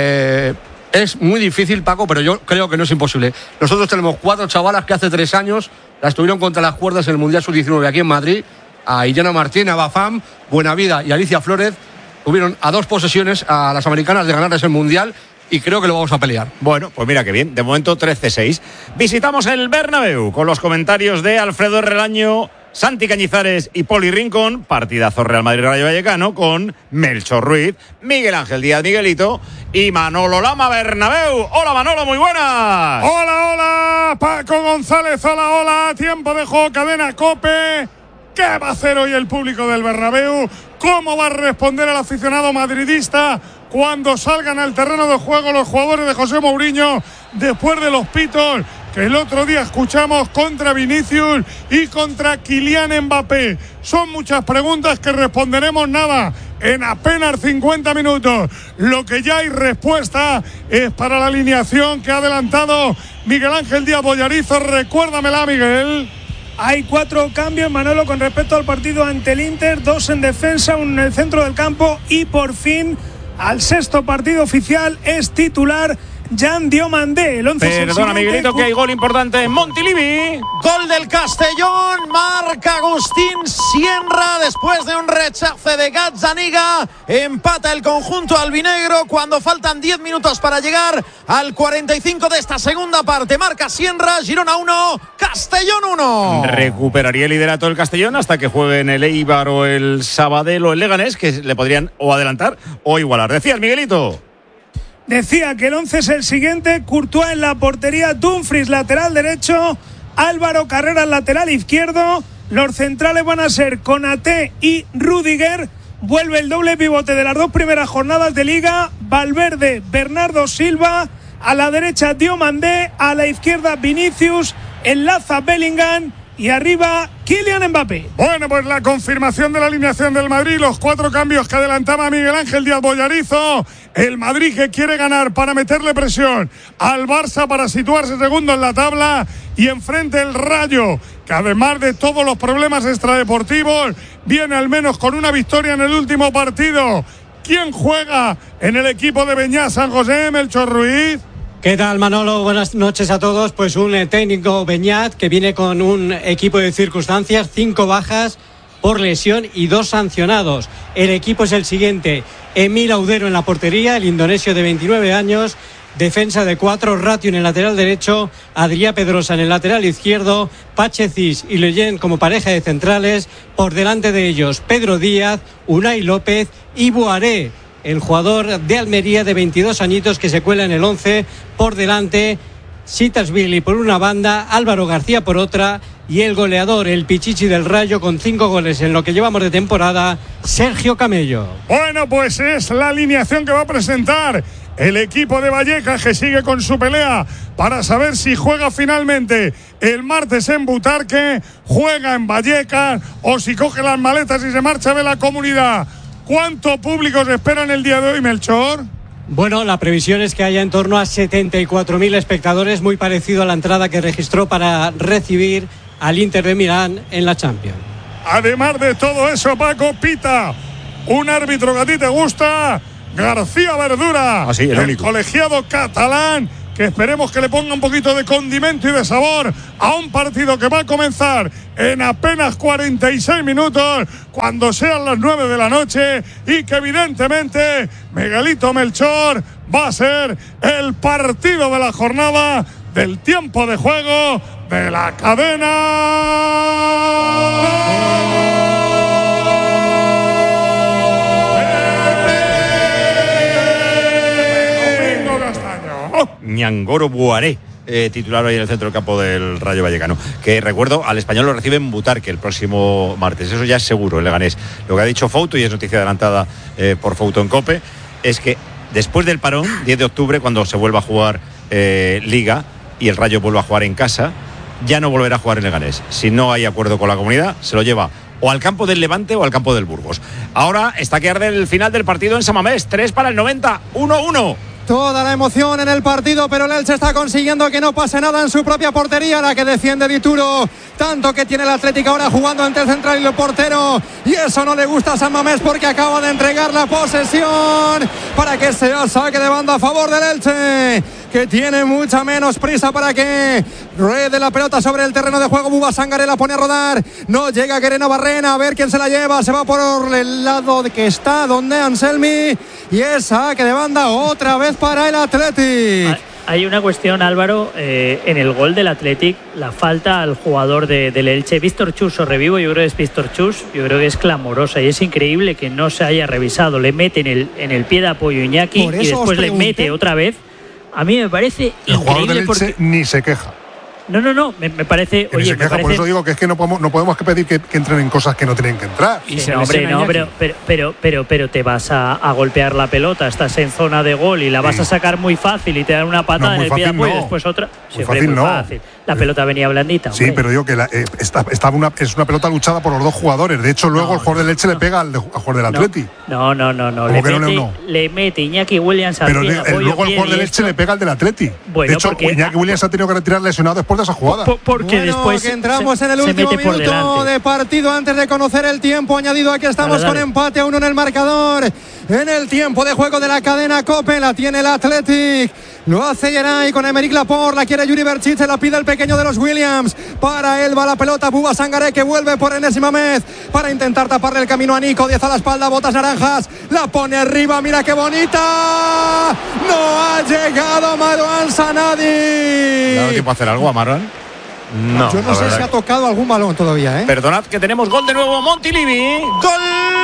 Es muy difícil, Paco, pero yo creo que no es imposible. Nosotros tenemos 4 chavalas que hace 3 años las tuvieron contra las cuerdas en el Mundial Sub-19 aquí en Madrid. A Illana Martín, a Bafam, Buenavida y Alicia Flórez. Tuvieron a 2 posesiones a las americanas de ganarles el Mundial. Y creo que lo vamos a pelear. Bueno, pues mira qué bien. De momento 13-6. Visitamos el Bernabéu con los comentarios de Alfredo Relaño, Santi Cañizares y Poli Rincón. Partidazo Real Madrid-Rayo Vallecano con Melchor Ruiz, Miguel Ángel Díaz Miguelito y Manolo Lama Bernabéu. Hola Manolo, muy buenas. Hola, Paco González, hola. Tiempo de juego, cadena COPE. ¿Qué va a hacer hoy el público del Bernabéu? ¿Cómo va a responder el aficionado madridista cuando salgan al terreno de juego los jugadores de José Mourinho después de los pitos que el otro día escuchamos contra Vinicius y contra Kylian Mbappé? Son muchas preguntas que responderemos nada en apenas 50 minutos. Lo que ya hay respuesta es para la alineación que ha adelantado Miguel Ángel Díaz Bollarizo. Recuérdamela, Miguel. Hay 4 cambios, Manolo, con respecto al partido ante el Inter, 2 en defensa, 1 en el centro del campo y por fin al 6º partido oficial es titular Jan Diomandé. El 11 Perdona, Miguelito, que hay gol importante en Montilivi. Gol del Castellón, marca Agustín Sienra después de un rechace de Gazzaniga. Empata el conjunto albinegro cuando faltan 10 minutos para llegar al 45 de esta segunda parte. Marca Sienra, Girona 1, Castellón 1. Recuperaría el liderato del Castellón hasta que jueguen el Eibar o el Sabadell o el Leganés, que le podrían o adelantar o igualar. Decías, Miguelito. Decía que el 11 es el siguiente: Courtois en la portería, Dumfries lateral derecho, Álvaro Carreras lateral izquierdo. Los centrales van a ser Konaté y Rüdiger. Vuelve el doble pivote de las 2 primeras jornadas de Liga: Valverde, Bernardo Silva. A la derecha Diomandé, a la izquierda Vinicius, enlaza Bellingham y arriba Kylian Mbappé. Bueno, pues la confirmación de la alineación del Madrid, los 4 cambios que adelantaba Miguel Ángel Díaz Bollarizo. El Madrid que quiere ganar para meterle presión al Barça para situarse segundo en la tabla, y enfrente el Rayo, que además de todos los problemas extradeportivos, viene al menos con una victoria en el último partido. ¿Quién juega en el equipo de Beñat San José? Melchor Ruiz. ¿Qué tal, Manolo? Buenas noches a todos. Pues un técnico Beñat que viene con un equipo de circunstancias, 5 bajas por lesión y 2 sancionados. El equipo es el siguiente: Emil Audero en la portería, el indonesio de 29 años, defensa de 4, Ratio en el lateral derecho, Adrià Pedrosa en el lateral izquierdo, Pache Cis y Leyen como pareja de centrales, por delante de ellos Pedro Díaz, Unai López y Boaré, el jugador de Almería de 22 añitos que se cuela en el 11, por delante Sitasvili por una banda, Álvaro García por otra, y el goleador, el Pichichi del Rayo con 5 goles en lo que llevamos de temporada, Sergio Camello. Bueno, pues es la alineación que va a presentar el equipo de Vallecas, que sigue con su pelea para saber si juega finalmente el martes en Butarque, juega en Vallecas o si coge las maletas y se marcha de la Comunidad. ¿Cuánto público se espera en el día de hoy, Melchor? Bueno, la previsión es que haya en torno a 74.000 espectadores, muy parecido a la entrada que registró para recibir al Inter de Milán en la Champions. Además de todo eso, Paco, pita un árbitro que a ti te gusta, García Verdura, el colegiado catalán, que esperemos que le ponga un poquito de condimento y de sabor a un partido que va a comenzar en apenas 46 minutos, cuando sean las 9 de la noche, y que evidentemente Miguelito Melchor va a ser el partido de la jornada, del tiempo de juego de la cadena. Ñangoro Buaré, titular hoy en el centro del campo del Rayo Vallecano, que recuerdo, al Español lo recibe en Butarque el próximo martes, eso ya es seguro, el Leganés. Lo que ha dicho Fouto, y es noticia adelantada por Fouto en COPE, es que después del parón, 10 de octubre, cuando se vuelva a jugar Liga y el Rayo vuelva a jugar en casa, ya no volverá a jugar en Leganés. Si no hay acuerdo con la Comunidad, se lo lleva o al campo del Levante o al campo del Burgos. Ahora está que arde el final del partido en San Mamés, 3 para el 90, 1-1. Toda la emoción en el partido, pero el Elche está consiguiendo que no pase nada en su propia portería, la que defiende Dituro, tanto que tiene el Atlético ahora jugando entre el central y el portero, y eso no le gusta a San Mamés porque acaba de entregar la posesión para que sea saque de banda a favor del Elche, que tiene mucha menos prisa para que ruede la pelota sobre el terreno de juego. Buba Sangaré la pone a rodar, no llega Guerrero Barrena, a ver quién se la lleva, se va por el lado de que está donde Anselmi, y es saque de banda otra vez para el Athletic. Hay una cuestión, Álvaro, en el gol del Athletic, la falta al jugador del Elche, Víctor Chus, o revivo, yo creo que es Víctor Chus, yo creo que es clamorosa y es increíble que no se haya revisado. Le mete en el pie de apoyo Iñaki y después le mete otra vez. A mí me parece el increíble jugador del Elche porque ni se queja. No, me parece. Oye, se queja, por eso digo que es que no podemos pedir que entren en cosas que no tienen que entrar. Pero te vas a golpear la pelota, estás en zona de gol y la vas a sacar muy fácil y te dan una patada en el pie de apoyo y después otra. Muy fácil. La pelota venía blandita. Sí, pero digo que es una pelota luchada por los dos jugadores. De hecho, luego el jugador del Elche le pega al jugador del Atleti. No. Le mete Iñaki Williams al pie de apoyo. Pero luego el jugador del Elche le pega al del Atleti. De hecho, Iñaki Williams ha tenido que retirar lesionado después de esa jugada. Porque después que entramos en el último minuto de partido antes de conocer el tiempo añadido. Aquí estamos con empate a 1 en el marcador. En el tiempo de juego de la cadena COPE la tiene el Athletic. Lo hace Geray con Emerick Laporte, la quiere Yuri Berchit, se la pide el pequeño de los Williams. Para él va la pelota Buba Sangaré, que vuelve por enésima vez para intentar taparle el camino a Nico. 10 a la espalda, botas naranjas, la pone arriba, mira qué bonita. No ha llegado Marouane Sanadi. ¿Le ha dado tiempo a hacer algo a Marouane? No, yo no sé si ha tocado algún balón todavía, ¿eh? Perdonad que tenemos gol de nuevo, Montilivi. ¡Gol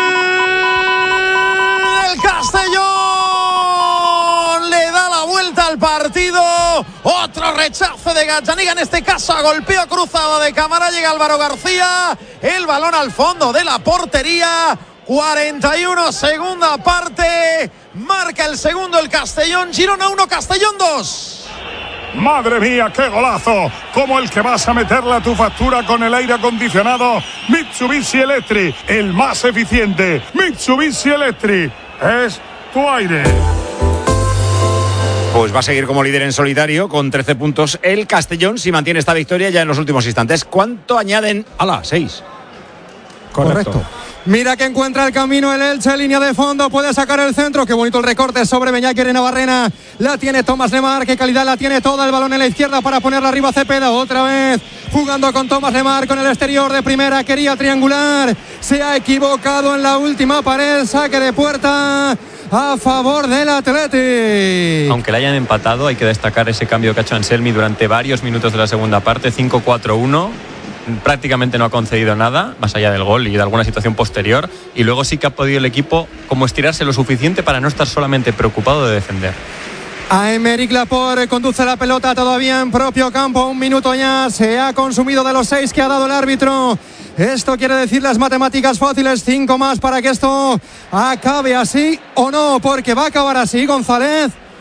del Castellón! Le da la vuelta al partido. Otro rechazo de Gazzaniga, en este caso a golpeo cruzado de cámara. Llega Álvaro García. El balón al fondo de la portería. 41, segunda parte. Marca el segundo el Castellón. Girona 1, Castellón 2. Madre mía, qué golazo, como el que vas a meterle a tu factura con el aire acondicionado Mitsubishi Electric, el más eficiente. Mitsubishi Electric es tu aire. Pues va a seguir como líder en solitario con 13 puntos el Castellón si mantiene esta victoria ya en los últimos instantes. ¿Cuánto añaden? ¡Hala! 6. Correcto. Mira que encuentra el camino el Elche, línea de fondo, puede sacar el centro, qué bonito el recorte sobre Beñaki Navarrena, la tiene Tomás Lemar, qué calidad la tiene toda, el balón en la izquierda para ponerla arriba Cepeda, otra vez jugando con Tomás Lemar con el exterior de primera, quería triangular, se ha equivocado en la última pared, saque de puerta a favor del Athletic. Aunque le hayan empatado, hay que destacar ese cambio que ha hecho Anselmi durante varios minutos de la segunda parte, 5-4-1. Prácticamente no ha concedido nada, más allá del gol y de alguna situación posterior, y luego sí que ha podido el equipo como estirarse lo suficiente para no estar solamente preocupado de defender. A Emerick Laporte conduce la pelota todavía en propio campo, 1 minuto ya, se ha consumido de los 6 que ha dado el árbitro. Esto quiere decir las matemáticas fáciles, 5 más para que esto acabe así o no, porque va a acabar así, González.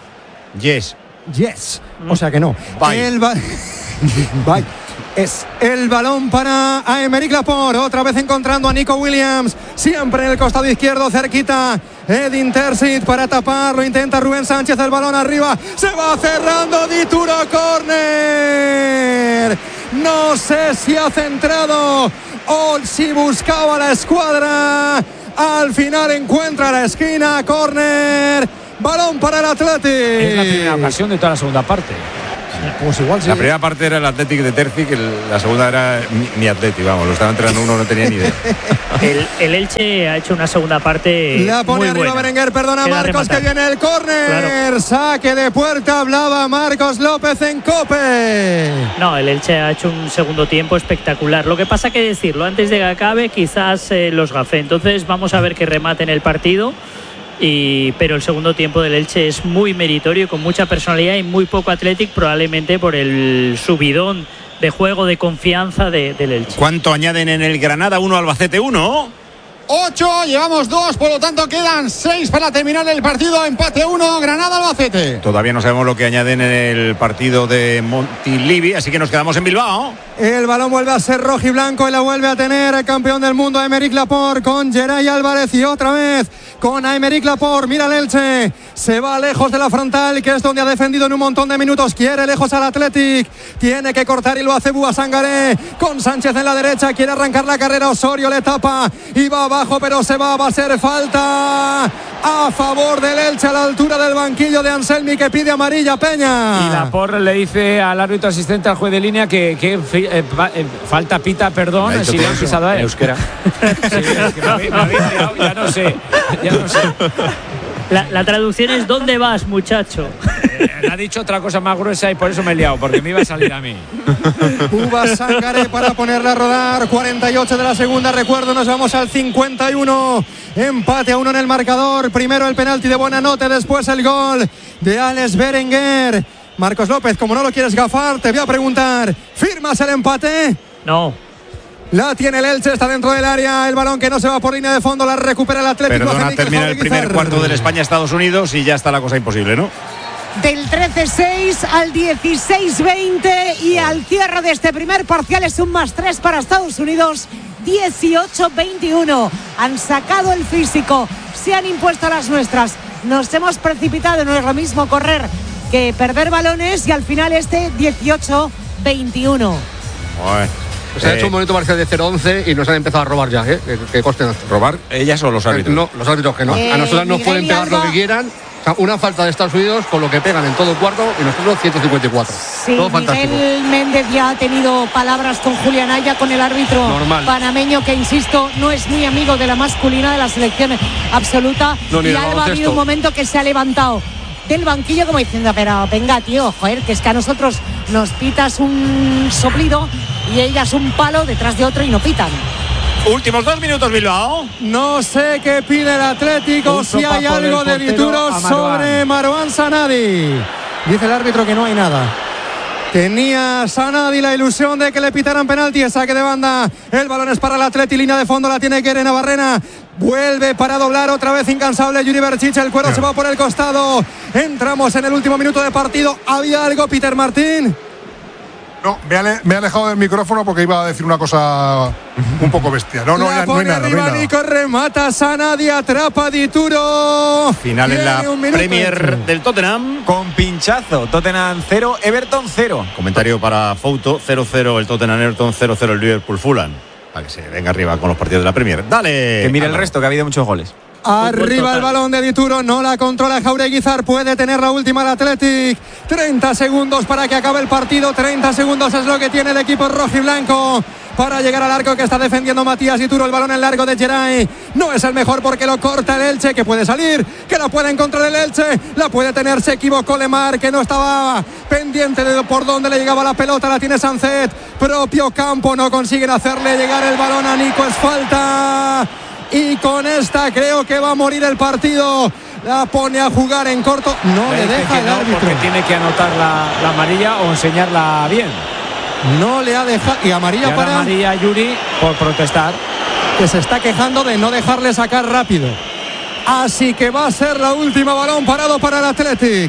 Yes. O sea que no. Bye. Bye. Es el balón para Aymeric Laporte, otra vez encontrando a Nico Williams, siempre en el costado izquierdo, cerquita Edin Terzic para taparlo, intenta Rubén Sánchez, el balón arriba, se va cerrando Dituro, córner. No sé si ha centrado o si buscaba la escuadra, al final encuentra la esquina, córner, balón para el Athletic. Es la primera ocasión de toda la segunda parte. Pues igual sí. La primera parte era el Athletic de Terzic, la segunda era mi Athletic, vamos, lo estaba entrenando uno, no tenía ni idea. El Elche ha hecho una segunda parte. La pone muy arriba buena. Berenguer, perdona Queda Marcos, rematar. que viene el córner. Claro. Saque de puerta, hablaba Marcos López en COPE. No, el Elche ha hecho un segundo tiempo espectacular. Lo que pasa que decirlo, antes de que acabe quizás los gafé. Entonces vamos a ver que rematen el partido. Pero el segundo tiempo del Elche es muy meritorio, con mucha personalidad y muy poco Athletic, probablemente por el subidón de juego, de confianza del Elche. ¿Cuánto añaden en el Granada 1, Albacete 1? 8, llevamos 2, por lo tanto quedan 6 para terminar el partido. Empate 1, Granada-Albacete. Todavía no sabemos lo que añaden en el partido de Montilivi, así que nos quedamos en Bilbao. El balón vuelve a ser rojiblanco y la vuelve a tener el campeón del mundo Aymeric Laporte con Geray Álvarez y otra vez con Aymeric Laporte. Mira el Elche, se va lejos de la frontal, que es donde ha defendido en un montón de minutos, quiere lejos al Athletic, tiene que cortar y lo hace Búa Sangaré con Sánchez en la derecha, quiere arrancar la carrera, Osorio le tapa y va abajo, pero se va a ser falta a favor del Elche a la altura del banquillo de Anselmi, que pide amarilla Peña. Y Laporte le dice al árbitro asistente, al juez de línea, que falta pita, perdón, si le han pisado a él. Euskera. Sí, es que me habéis liado, ya no sé. La traducción es ¿dónde vas, muchacho? Ha dicho otra cosa más gruesa y por eso me he liado, porque me iba a salir a mí. Búa Sangaré para ponerla a rodar. 48 de la segunda, recuerdo, nos vamos al 51. Empate a 1 en el marcador. Primero el penalti de Buenanote, después el gol de Alex Berenguer. Marcos López, como no lo quieres gafar, te voy a preguntar, ¿firmas el empate? No. La tiene el Elche, está dentro del área, el balón que no se va por línea de fondo, la recupera el Atlético. Perdona, termina el primer cuarto del España-Estados Unidos y ya está la cosa imposible, ¿no? Del 13-6 al 16-20 y al cierre de este primer parcial es un +3 para Estados Unidos. 18-21. Han sacado el físico, se han impuesto las nuestras. Nos hemos precipitado, no es lo mismo correr que perder balones, y al final 18-21. Se ha hecho un momento parcial de 0-11 y nos han empezado a robar ya, que costen. ¿Robar ellas o los árbitros? No, los árbitros que no. A nosotros nos pueden pegar lo que quieran. O sea, una falta de Estados Unidos con lo que pegan en todo el cuarto y nosotros 154. Sí, todo fantástico. Miguel Méndez ya ha tenido palabras con Julián Aya, con el árbitro panameño, que insisto, no es muy amigo de la masculina de la selección absoluta. No, y Alba ha habido un momento que se ha levantado del banquillo como diciendo, pero venga tío, joder, que es que a nosotros nos pitas un soplido y ellas un palo detrás de otro y no pitan. Últimos 2 minutos, Bilbao. No sé qué pide el Atlético, si hay algo de Dituro sobre Marouane Sanadi. Dice el árbitro que no hay nada. Tenía Sanadi la ilusión de que le pitaran penalti, saque de banda. El balón es para el Atleti, línea de fondo la tiene Keren Navarrena. Vuelve para doblar otra vez incansable Yuri Berchiche, el cuero se va por el costado. Entramos en el último minuto de partido. ¿Había algo, Peter Martín? No, me he alejado del micrófono porque iba a decir una cosa un poco bestia. No hay nada. Arriba Nico, remata Sanadi, atrapa Dituro. Final en la Premier del Tottenham. Con pinchazo, Tottenham 0, Everton 0. Comentario para Fouto, 0-0 el Tottenham, Everton 0-0 el Liverpool Fulham. Para que se venga arriba con los partidos de la Premier. Dale. Que mire el resto, que ha habido muchos goles. Arriba el balón de Dituro, no la controla Jaureguizar, puede tener la última el Athletic. 30 segundos para que acabe el partido, 30 segundos es lo que tiene el equipo rojiblanco para llegar al arco que está defendiendo Matías Dituro. El balón en largo de Geray, no es el mejor porque lo corta el Elche, que puede salir, que la puede encontrar el Elche, la puede tener, se equivocó Lemar, que no estaba pendiente de por dónde le llegaba la pelota, la tiene Sancet, propio campo, no consiguen hacerle llegar el balón a Nico, es falta. Y con esta creo que va a morir el partido. La pone a jugar en corto. No le deja el árbitro. Porque tiene que anotar la amarilla o enseñarla bien. No le ha dejado. Y amarilla para amarilla Yuri por protestar. Que se está quejando de no dejarle sacar rápido. Así que va a ser la última, balón parado para el Athletic.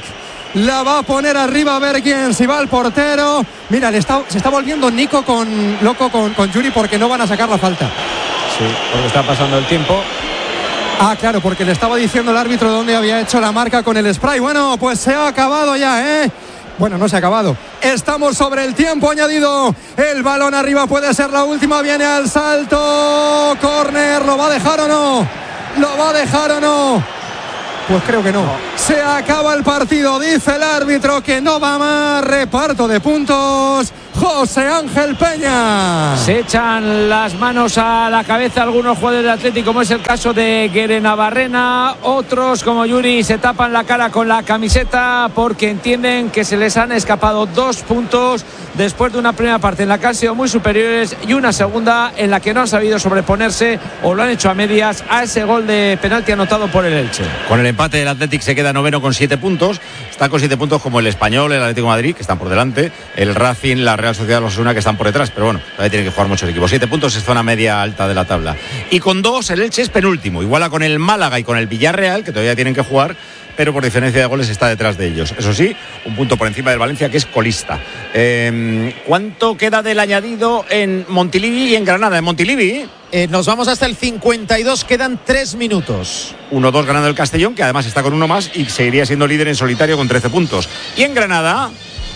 La va a poner arriba a ver quién, si va el portero. Mira, se está volviendo Nico loco con Yuri porque no van a sacar la falta. Sí, porque está pasando el tiempo. Ah, claro, porque le estaba diciendo el árbitro dónde había hecho la marca con el spray. Bueno, pues se ha acabado ya, ¿eh? Bueno, no se ha acabado. Estamos sobre el tiempo añadido. El balón arriba puede ser la última. Viene al salto. Córner. ¿Lo va a dejar o no? ¿Lo va a dejar o no? Pues creo que no. Se acaba el partido. Dice el árbitro que no va más. Reparto de puntos. José Ángel Peña. Se echan las manos a la cabeza algunos jugadores del Athletic, como es el caso de Guerenabarrena. Otros, como Yuri, se tapan la cara con la camiseta porque entienden que se les han escapado 2 puntos después de una primera parte en la que han sido muy superiores y una segunda en la que no han sabido sobreponerse o lo han hecho a medias a ese gol de penalti anotado por el Elche. Con el empate, el Athletic se queda noveno con 7 puntos. Está con 7 puntos como el Español, el Atlético de Madrid, que están por delante, el Racing, la Real Sociedad, los Osasuna, que están por detrás, pero bueno, todavía tienen que jugar muchos equipos. 7 puntos es zona media alta de la tabla. Y con 2 el Elche es penúltimo, iguala con el Málaga y con el Villarreal, que todavía tienen que jugar, pero por diferencia de goles está detrás de ellos. Eso sí, un punto por encima del Valencia, que es colista. ¿Cuánto queda del añadido en Montilivi y en Granada? En Montilivi nos vamos hasta el 52, quedan 3 minutos. 1-2 ganando el Castellón, que además está con uno más y seguiría siendo líder en solitario con 13 puntos. Y en Granada,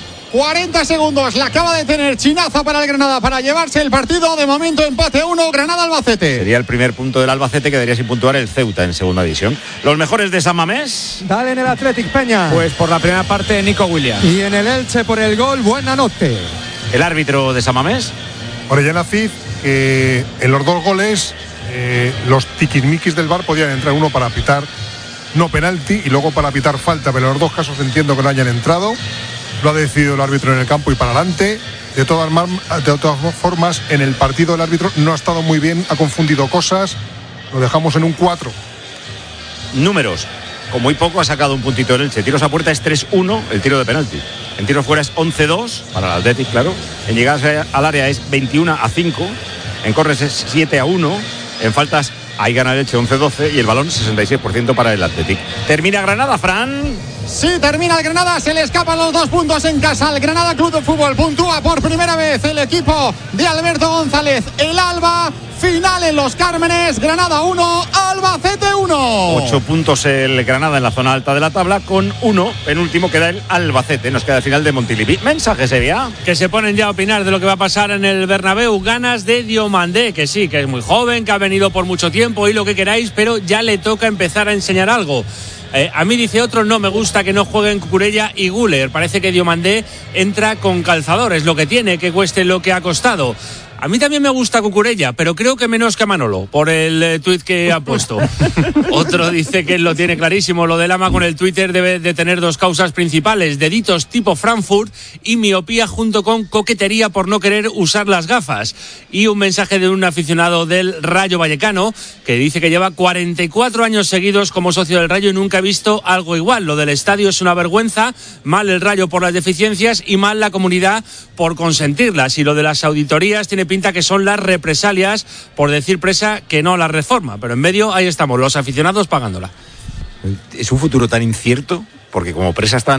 40 segundos, la acaba de tener Chinaza para el Granada para llevarse el partido. De momento empate 1, Granada-Albacete. Sería el primer punto del Albacete, quedaría sin puntuar el Ceuta en segunda división. Los mejores de San Mamés. Dale en el Athletic, Peña. Pues por la primera parte, Nico Williams. Y en el Elche por el gol, buena noche. El árbitro de San Mamés. Orellana Cid, en los 2 goles, los tiquismiquis del VAR podían entrar, uno para pitar no penalti y luego para pitar falta, pero en los 2 casos entiendo que no hayan entrado. Lo ha decidido el árbitro en el campo y para adelante. De todas formas, en el partido el árbitro no ha estado muy bien, ha confundido cosas. Lo dejamos en un 4. Números. Con muy poco ha sacado un puntito el Elche. Tiros a puerta es 3-1 el tiro de penalti. En tiros fuera es 11-2 para el Athletic, claro. En llegadas al área es 21-5. En corres es 7-1. En faltas ahí gana el Elche 11-12 y el balón 66% para el Athletic. Termina Granada, Fran. Sí, termina el Granada, se le escapan los 2 puntos en casa. El Granada Club de Fútbol puntúa por primera vez el equipo de Alberto González. El Alba, final en Los Cármenes. Granada 1, Albacete 1. 8 puntos el Granada en la zona alta de la tabla. Con 1, penúltimo queda el Albacete. Nos queda el final de Montilivi. Mensaje, Sevilla. Que se ponen ya a opinar de lo que va a pasar en el Bernabéu. Ganas de Diomandé, que sí, que es muy joven, que ha venido por mucho tiempo y lo que queráis, pero ya le toca empezar a enseñar algo. A mí, dice otro, no me gusta que no jueguen Cucurella y Güler. Parece que Diomandé entra con calzador, es lo que tiene, que cueste lo que ha costado. A mí también me gusta Cucurella, pero creo que menos que a Manolo, por el tuit que ha puesto. Otro dice que él lo tiene clarísimo. Lo del ama con el Twitter debe de tener 2 causas principales: deditos tipo Frankfurt y miopía junto con coquetería por no querer usar las gafas. Y un mensaje de un aficionado del Rayo Vallecano que dice que lleva 44 años seguidos como socio del Rayo y nunca ha visto algo igual. Lo del estadio es una vergüenza, mal el Rayo por las deficiencias y mal la comunidad por consentirlas. Y lo de las auditorías tiene pinta que son las represalias por decir Presa que no la reforma, pero en medio ahí estamos, los aficionados pagándola. Es un futuro tan incierto, porque como Presa están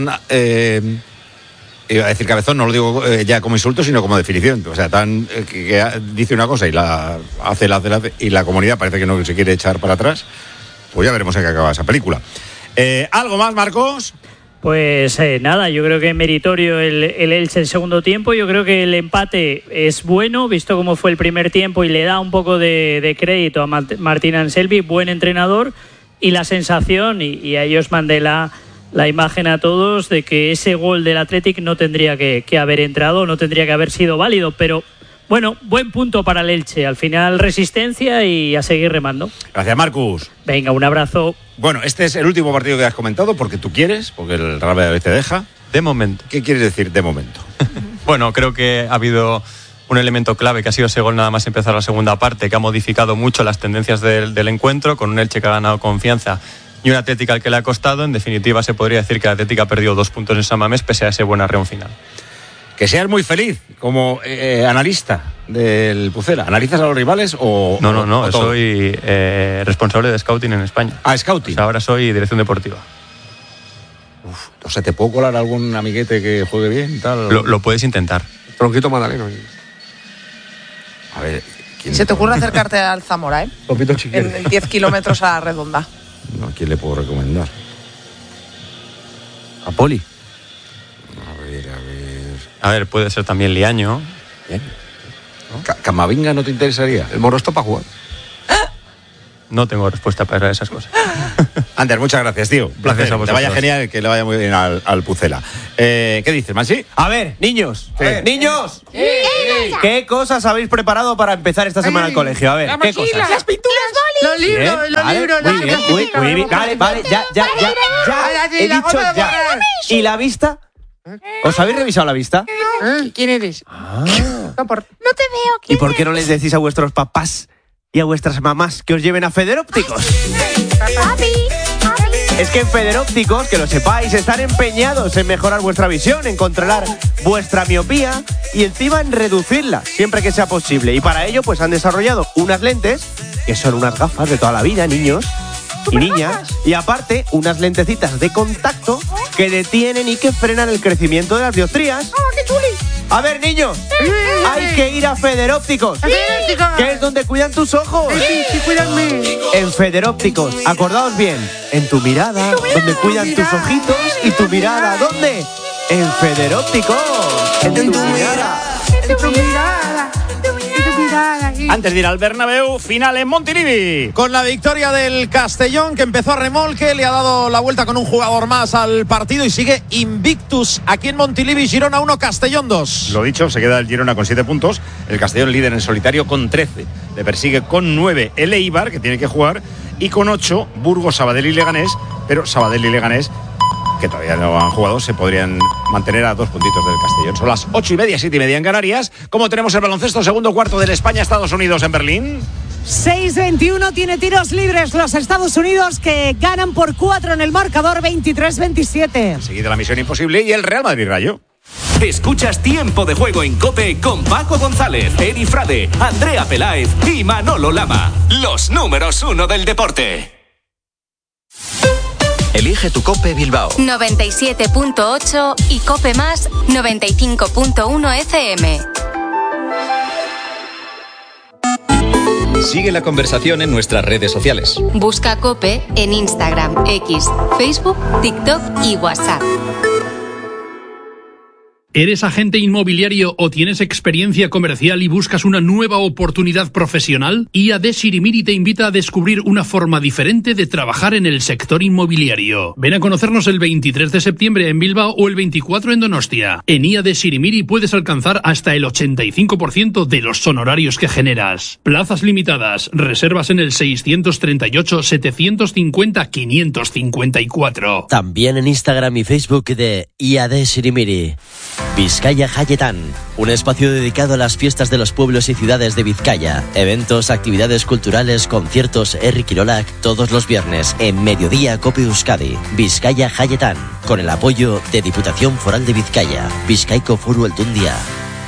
iba a decir cabezón, no lo digo ya como insulto, sino como definición, o sea, tan que dice una cosa y la hace y la comunidad parece que no se quiere echar para atrás. Pues ya veremos en qué acaba esa película. ¿Algo más, Marcos? Pues nada, yo creo que meritorio el Elche en segundo tiempo. Yo creo que el empate es bueno, visto cómo fue el primer tiempo, y le da un poco de crédito a Martín Anselmi, buen entrenador, y la sensación, y a ellos mandé la imagen a todos, de que ese gol del Athletic no tendría que haber entrado, no tendría que haber sido válido, pero bueno, buen punto para el Elche. Al final resistencia y a seguir remando. Gracias, Marcus. Venga, un abrazo. Bueno, este es el último partido que has comentado porque tú quieres, porque el Real Valladolid te deja. De momento. ¿Qué quieres decir de momento? Bueno, creo que ha habido un elemento clave que ha sido ese gol nada más empezar la segunda parte, que ha modificado mucho las tendencias del encuentro, con un Elche que ha ganado confianza y un Atlético al que le ha costado. En definitiva, se podría decir que el Atlético ha perdido 2 puntos en San Mamés pese a ese buen arreón final. Que seas muy feliz como analista del Pucela. ¿Analizas a los rivales o...? No, soy responsable de scouting en España. Scouting. O sea, ahora soy dirección deportiva. No sé, ¿te puedo colar algún amiguete que juegue bien? Tal? Lo puedes intentar. Tronquito Madaleno. A ver. Se te ocurre acercarte al Zamora, ¿eh? Topito chiquito. En 10 kilómetros a la redonda. No, ¿a quién le puedo recomendar? A Poli. A ver, puede ser también Liaño. Bien. ¿No? ¿Camavinga no te interesaría? El Moro está para jugar. No tengo respuesta para esas cosas. Ander, muchas gracias, tío. Gracias a vosotros. Que vaya genial, que le vaya muy bien al Pucela. ¿Qué dices, Mansi? A ver, niños. ¡Niños! ¿Qué cosas habéis preparado para empezar esta semana al colegio? A ver, ¿qué cosas? Las pinturas, Los libros, Muy bien. Vale, ya. He dicho ya. ¿Y la vista? ¿Os habéis revisado la vista? ¿Quién eres? No te veo. ¿Y por qué no les decís a vuestros papás y a vuestras mamás que os lleven a Federópticos? Es que en Federópticos, que lo sepáis, están empeñados en mejorar vuestra visión, en controlar vuestra miopía y encima en reducirla siempre que sea posible. Y para ello, pues han desarrollado unas lentes que son unas gafas de toda la vida, niños y niñas, y aparte unas lentecitas de contacto que detienen y que frenan el crecimiento de las dioptrías. ¡Qué chuli! A ver, niños, hay que ir a Federópticos, que es donde cuidan tus ojos. Sí, cuídame. En Federópticos, acordaos bien, en tu mirada, donde cuidan tus ojitos, y tu mirada, ¿dónde? En Federópticos, en tu mirada. En tu mirada. Antes de ir al Bernabéu, final en Montilivi. Con la victoria del Castellón, que empezó a remolque, le ha dado la vuelta con un jugador más al partido y sigue invictus aquí en Montilivi. Girona 1, Castellón 2. Lo dicho, se queda el Girona con 7 puntos. El Castellón líder en solitario con 13. Le persigue con 9 el Eibar, que tiene que jugar. Y con 8, Burgos, Sabadell y Leganés. Pero Sabadell y Leganés, que todavía no han jugado, se podrían mantener a 2 puntitos del Castellón. Son las 8:30, 7:30 en Canarias. ¿Cómo tenemos el baloncesto? Segundo cuarto del España-Estados Unidos en Berlín. 6-21 tiene tiros libres los Estados Unidos, que ganan por 4 en el marcador, 23-27. Seguida la misión imposible y el Real Madrid-Rayo. Escuchas Tiempo de Juego en COPE con Paco González, Eri Frade, Andrea Peláez y Manolo Lama. Los números 1 del deporte. Elige tu COPE Bilbao 97.8 y COPE Más 95.1 FM. Sigue la conversación en nuestras redes sociales. Busca COPE en Instagram, X, Facebook, TikTok y WhatsApp. ¿Eres agente inmobiliario o tienes experiencia comercial y buscas una nueva oportunidad profesional? IAD Sirimiri te invita a descubrir una forma diferente de trabajar en el sector inmobiliario. Ven a conocernos el 23 de septiembre en Bilbao o el 24 en Donostia. En IAD Sirimiri puedes alcanzar hasta el 85% de los honorarios que generas. Plazas limitadas. Reservas en el 638-750-554. También en Instagram y Facebook de IAD Sirimiri. Vizcaya Jayetan, un espacio dedicado a las fiestas de los pueblos y ciudades de Vizcaya. Eventos, actividades culturales, conciertos, Herri Kirolak, todos los viernes en Mediodía Cope Euskadi. Vizcaya Jayetan, con el apoyo de Diputación Foral de Vizcaya. Bizkaiko Foru Aldundia.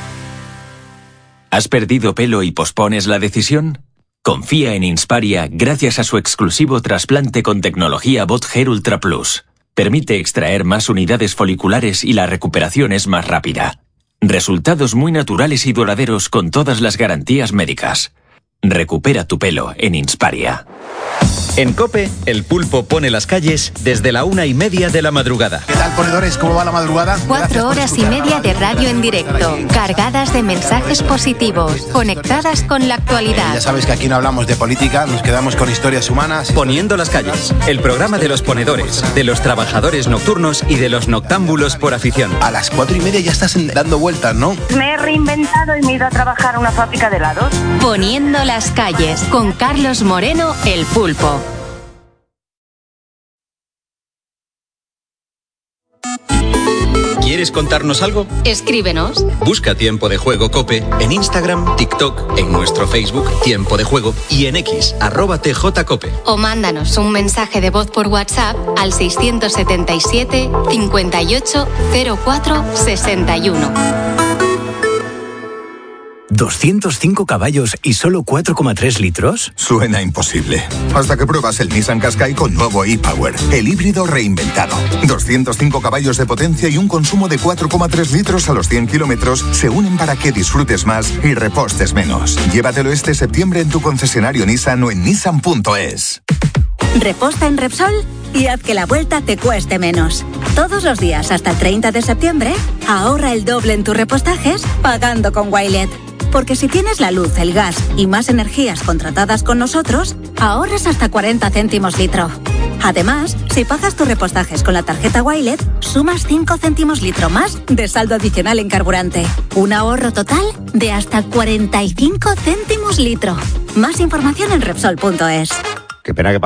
¿Has perdido pelo y pospones la decisión? Confía en Insparia gracias a su exclusivo trasplante con tecnología Bot Hair Ultra Plus. Permite extraer más unidades foliculares y la recuperación es más rápida. Resultados muy naturales y duraderos con todas las garantías médicas. Recupera tu pelo en Insparia. En COPE, el pulpo pone las calles desde la 1:30 de la madrugada. ¿Qué tal, ponedores? ¿Cómo va la madrugada? 4 horas y media de radio en directo, cargadas de mensajes positivos, conectadas con la actualidad. Ya sabes que aquí no hablamos de política, nos quedamos con historias humanas. Poniendo las calles, el programa de los ponedores, de los trabajadores nocturnos y de los noctámbulos por afición. A las 4:30 ya estás dando vueltas, ¿no? Me he reinventado y me he ido a trabajar a una fábrica de helados. Poniendo las calles, con Carlos Moreno, el pulpo. ¿Quieres contarnos algo? Escríbenos. Busca Tiempo de Juego COPE en Instagram, TikTok, en nuestro Facebook Tiempo de Juego y en X, @TJCOPE. O mándanos un mensaje de voz por WhatsApp al 677 58 04 61. ¿205 caballos y solo 4,3 litros? Suena imposible. Hasta que pruebas el Nissan Qashqai con nuevo e-Power, el híbrido reinventado. 205 caballos de potencia y un consumo de 4,3 litros a los 100 kilómetros se unen para que disfrutes más y repostes menos. Llévatelo este septiembre en tu concesionario Nissan o en nissan.es. Reposta en Repsol y haz que la vuelta te cueste menos. Todos los días hasta el 30 de septiembre, ahorra el doble en tus repostajes pagando con Wilet. Porque si tienes la luz, el gas y más energías contratadas con nosotros, ahorras hasta 40 céntimos litro. Además, si pagas tus repostajes con la tarjeta Wilet, sumas 5 céntimos litro más de saldo adicional en carburante. Un ahorro total de hasta 45 céntimos litro. Más información en Repsol.es. Qué pena que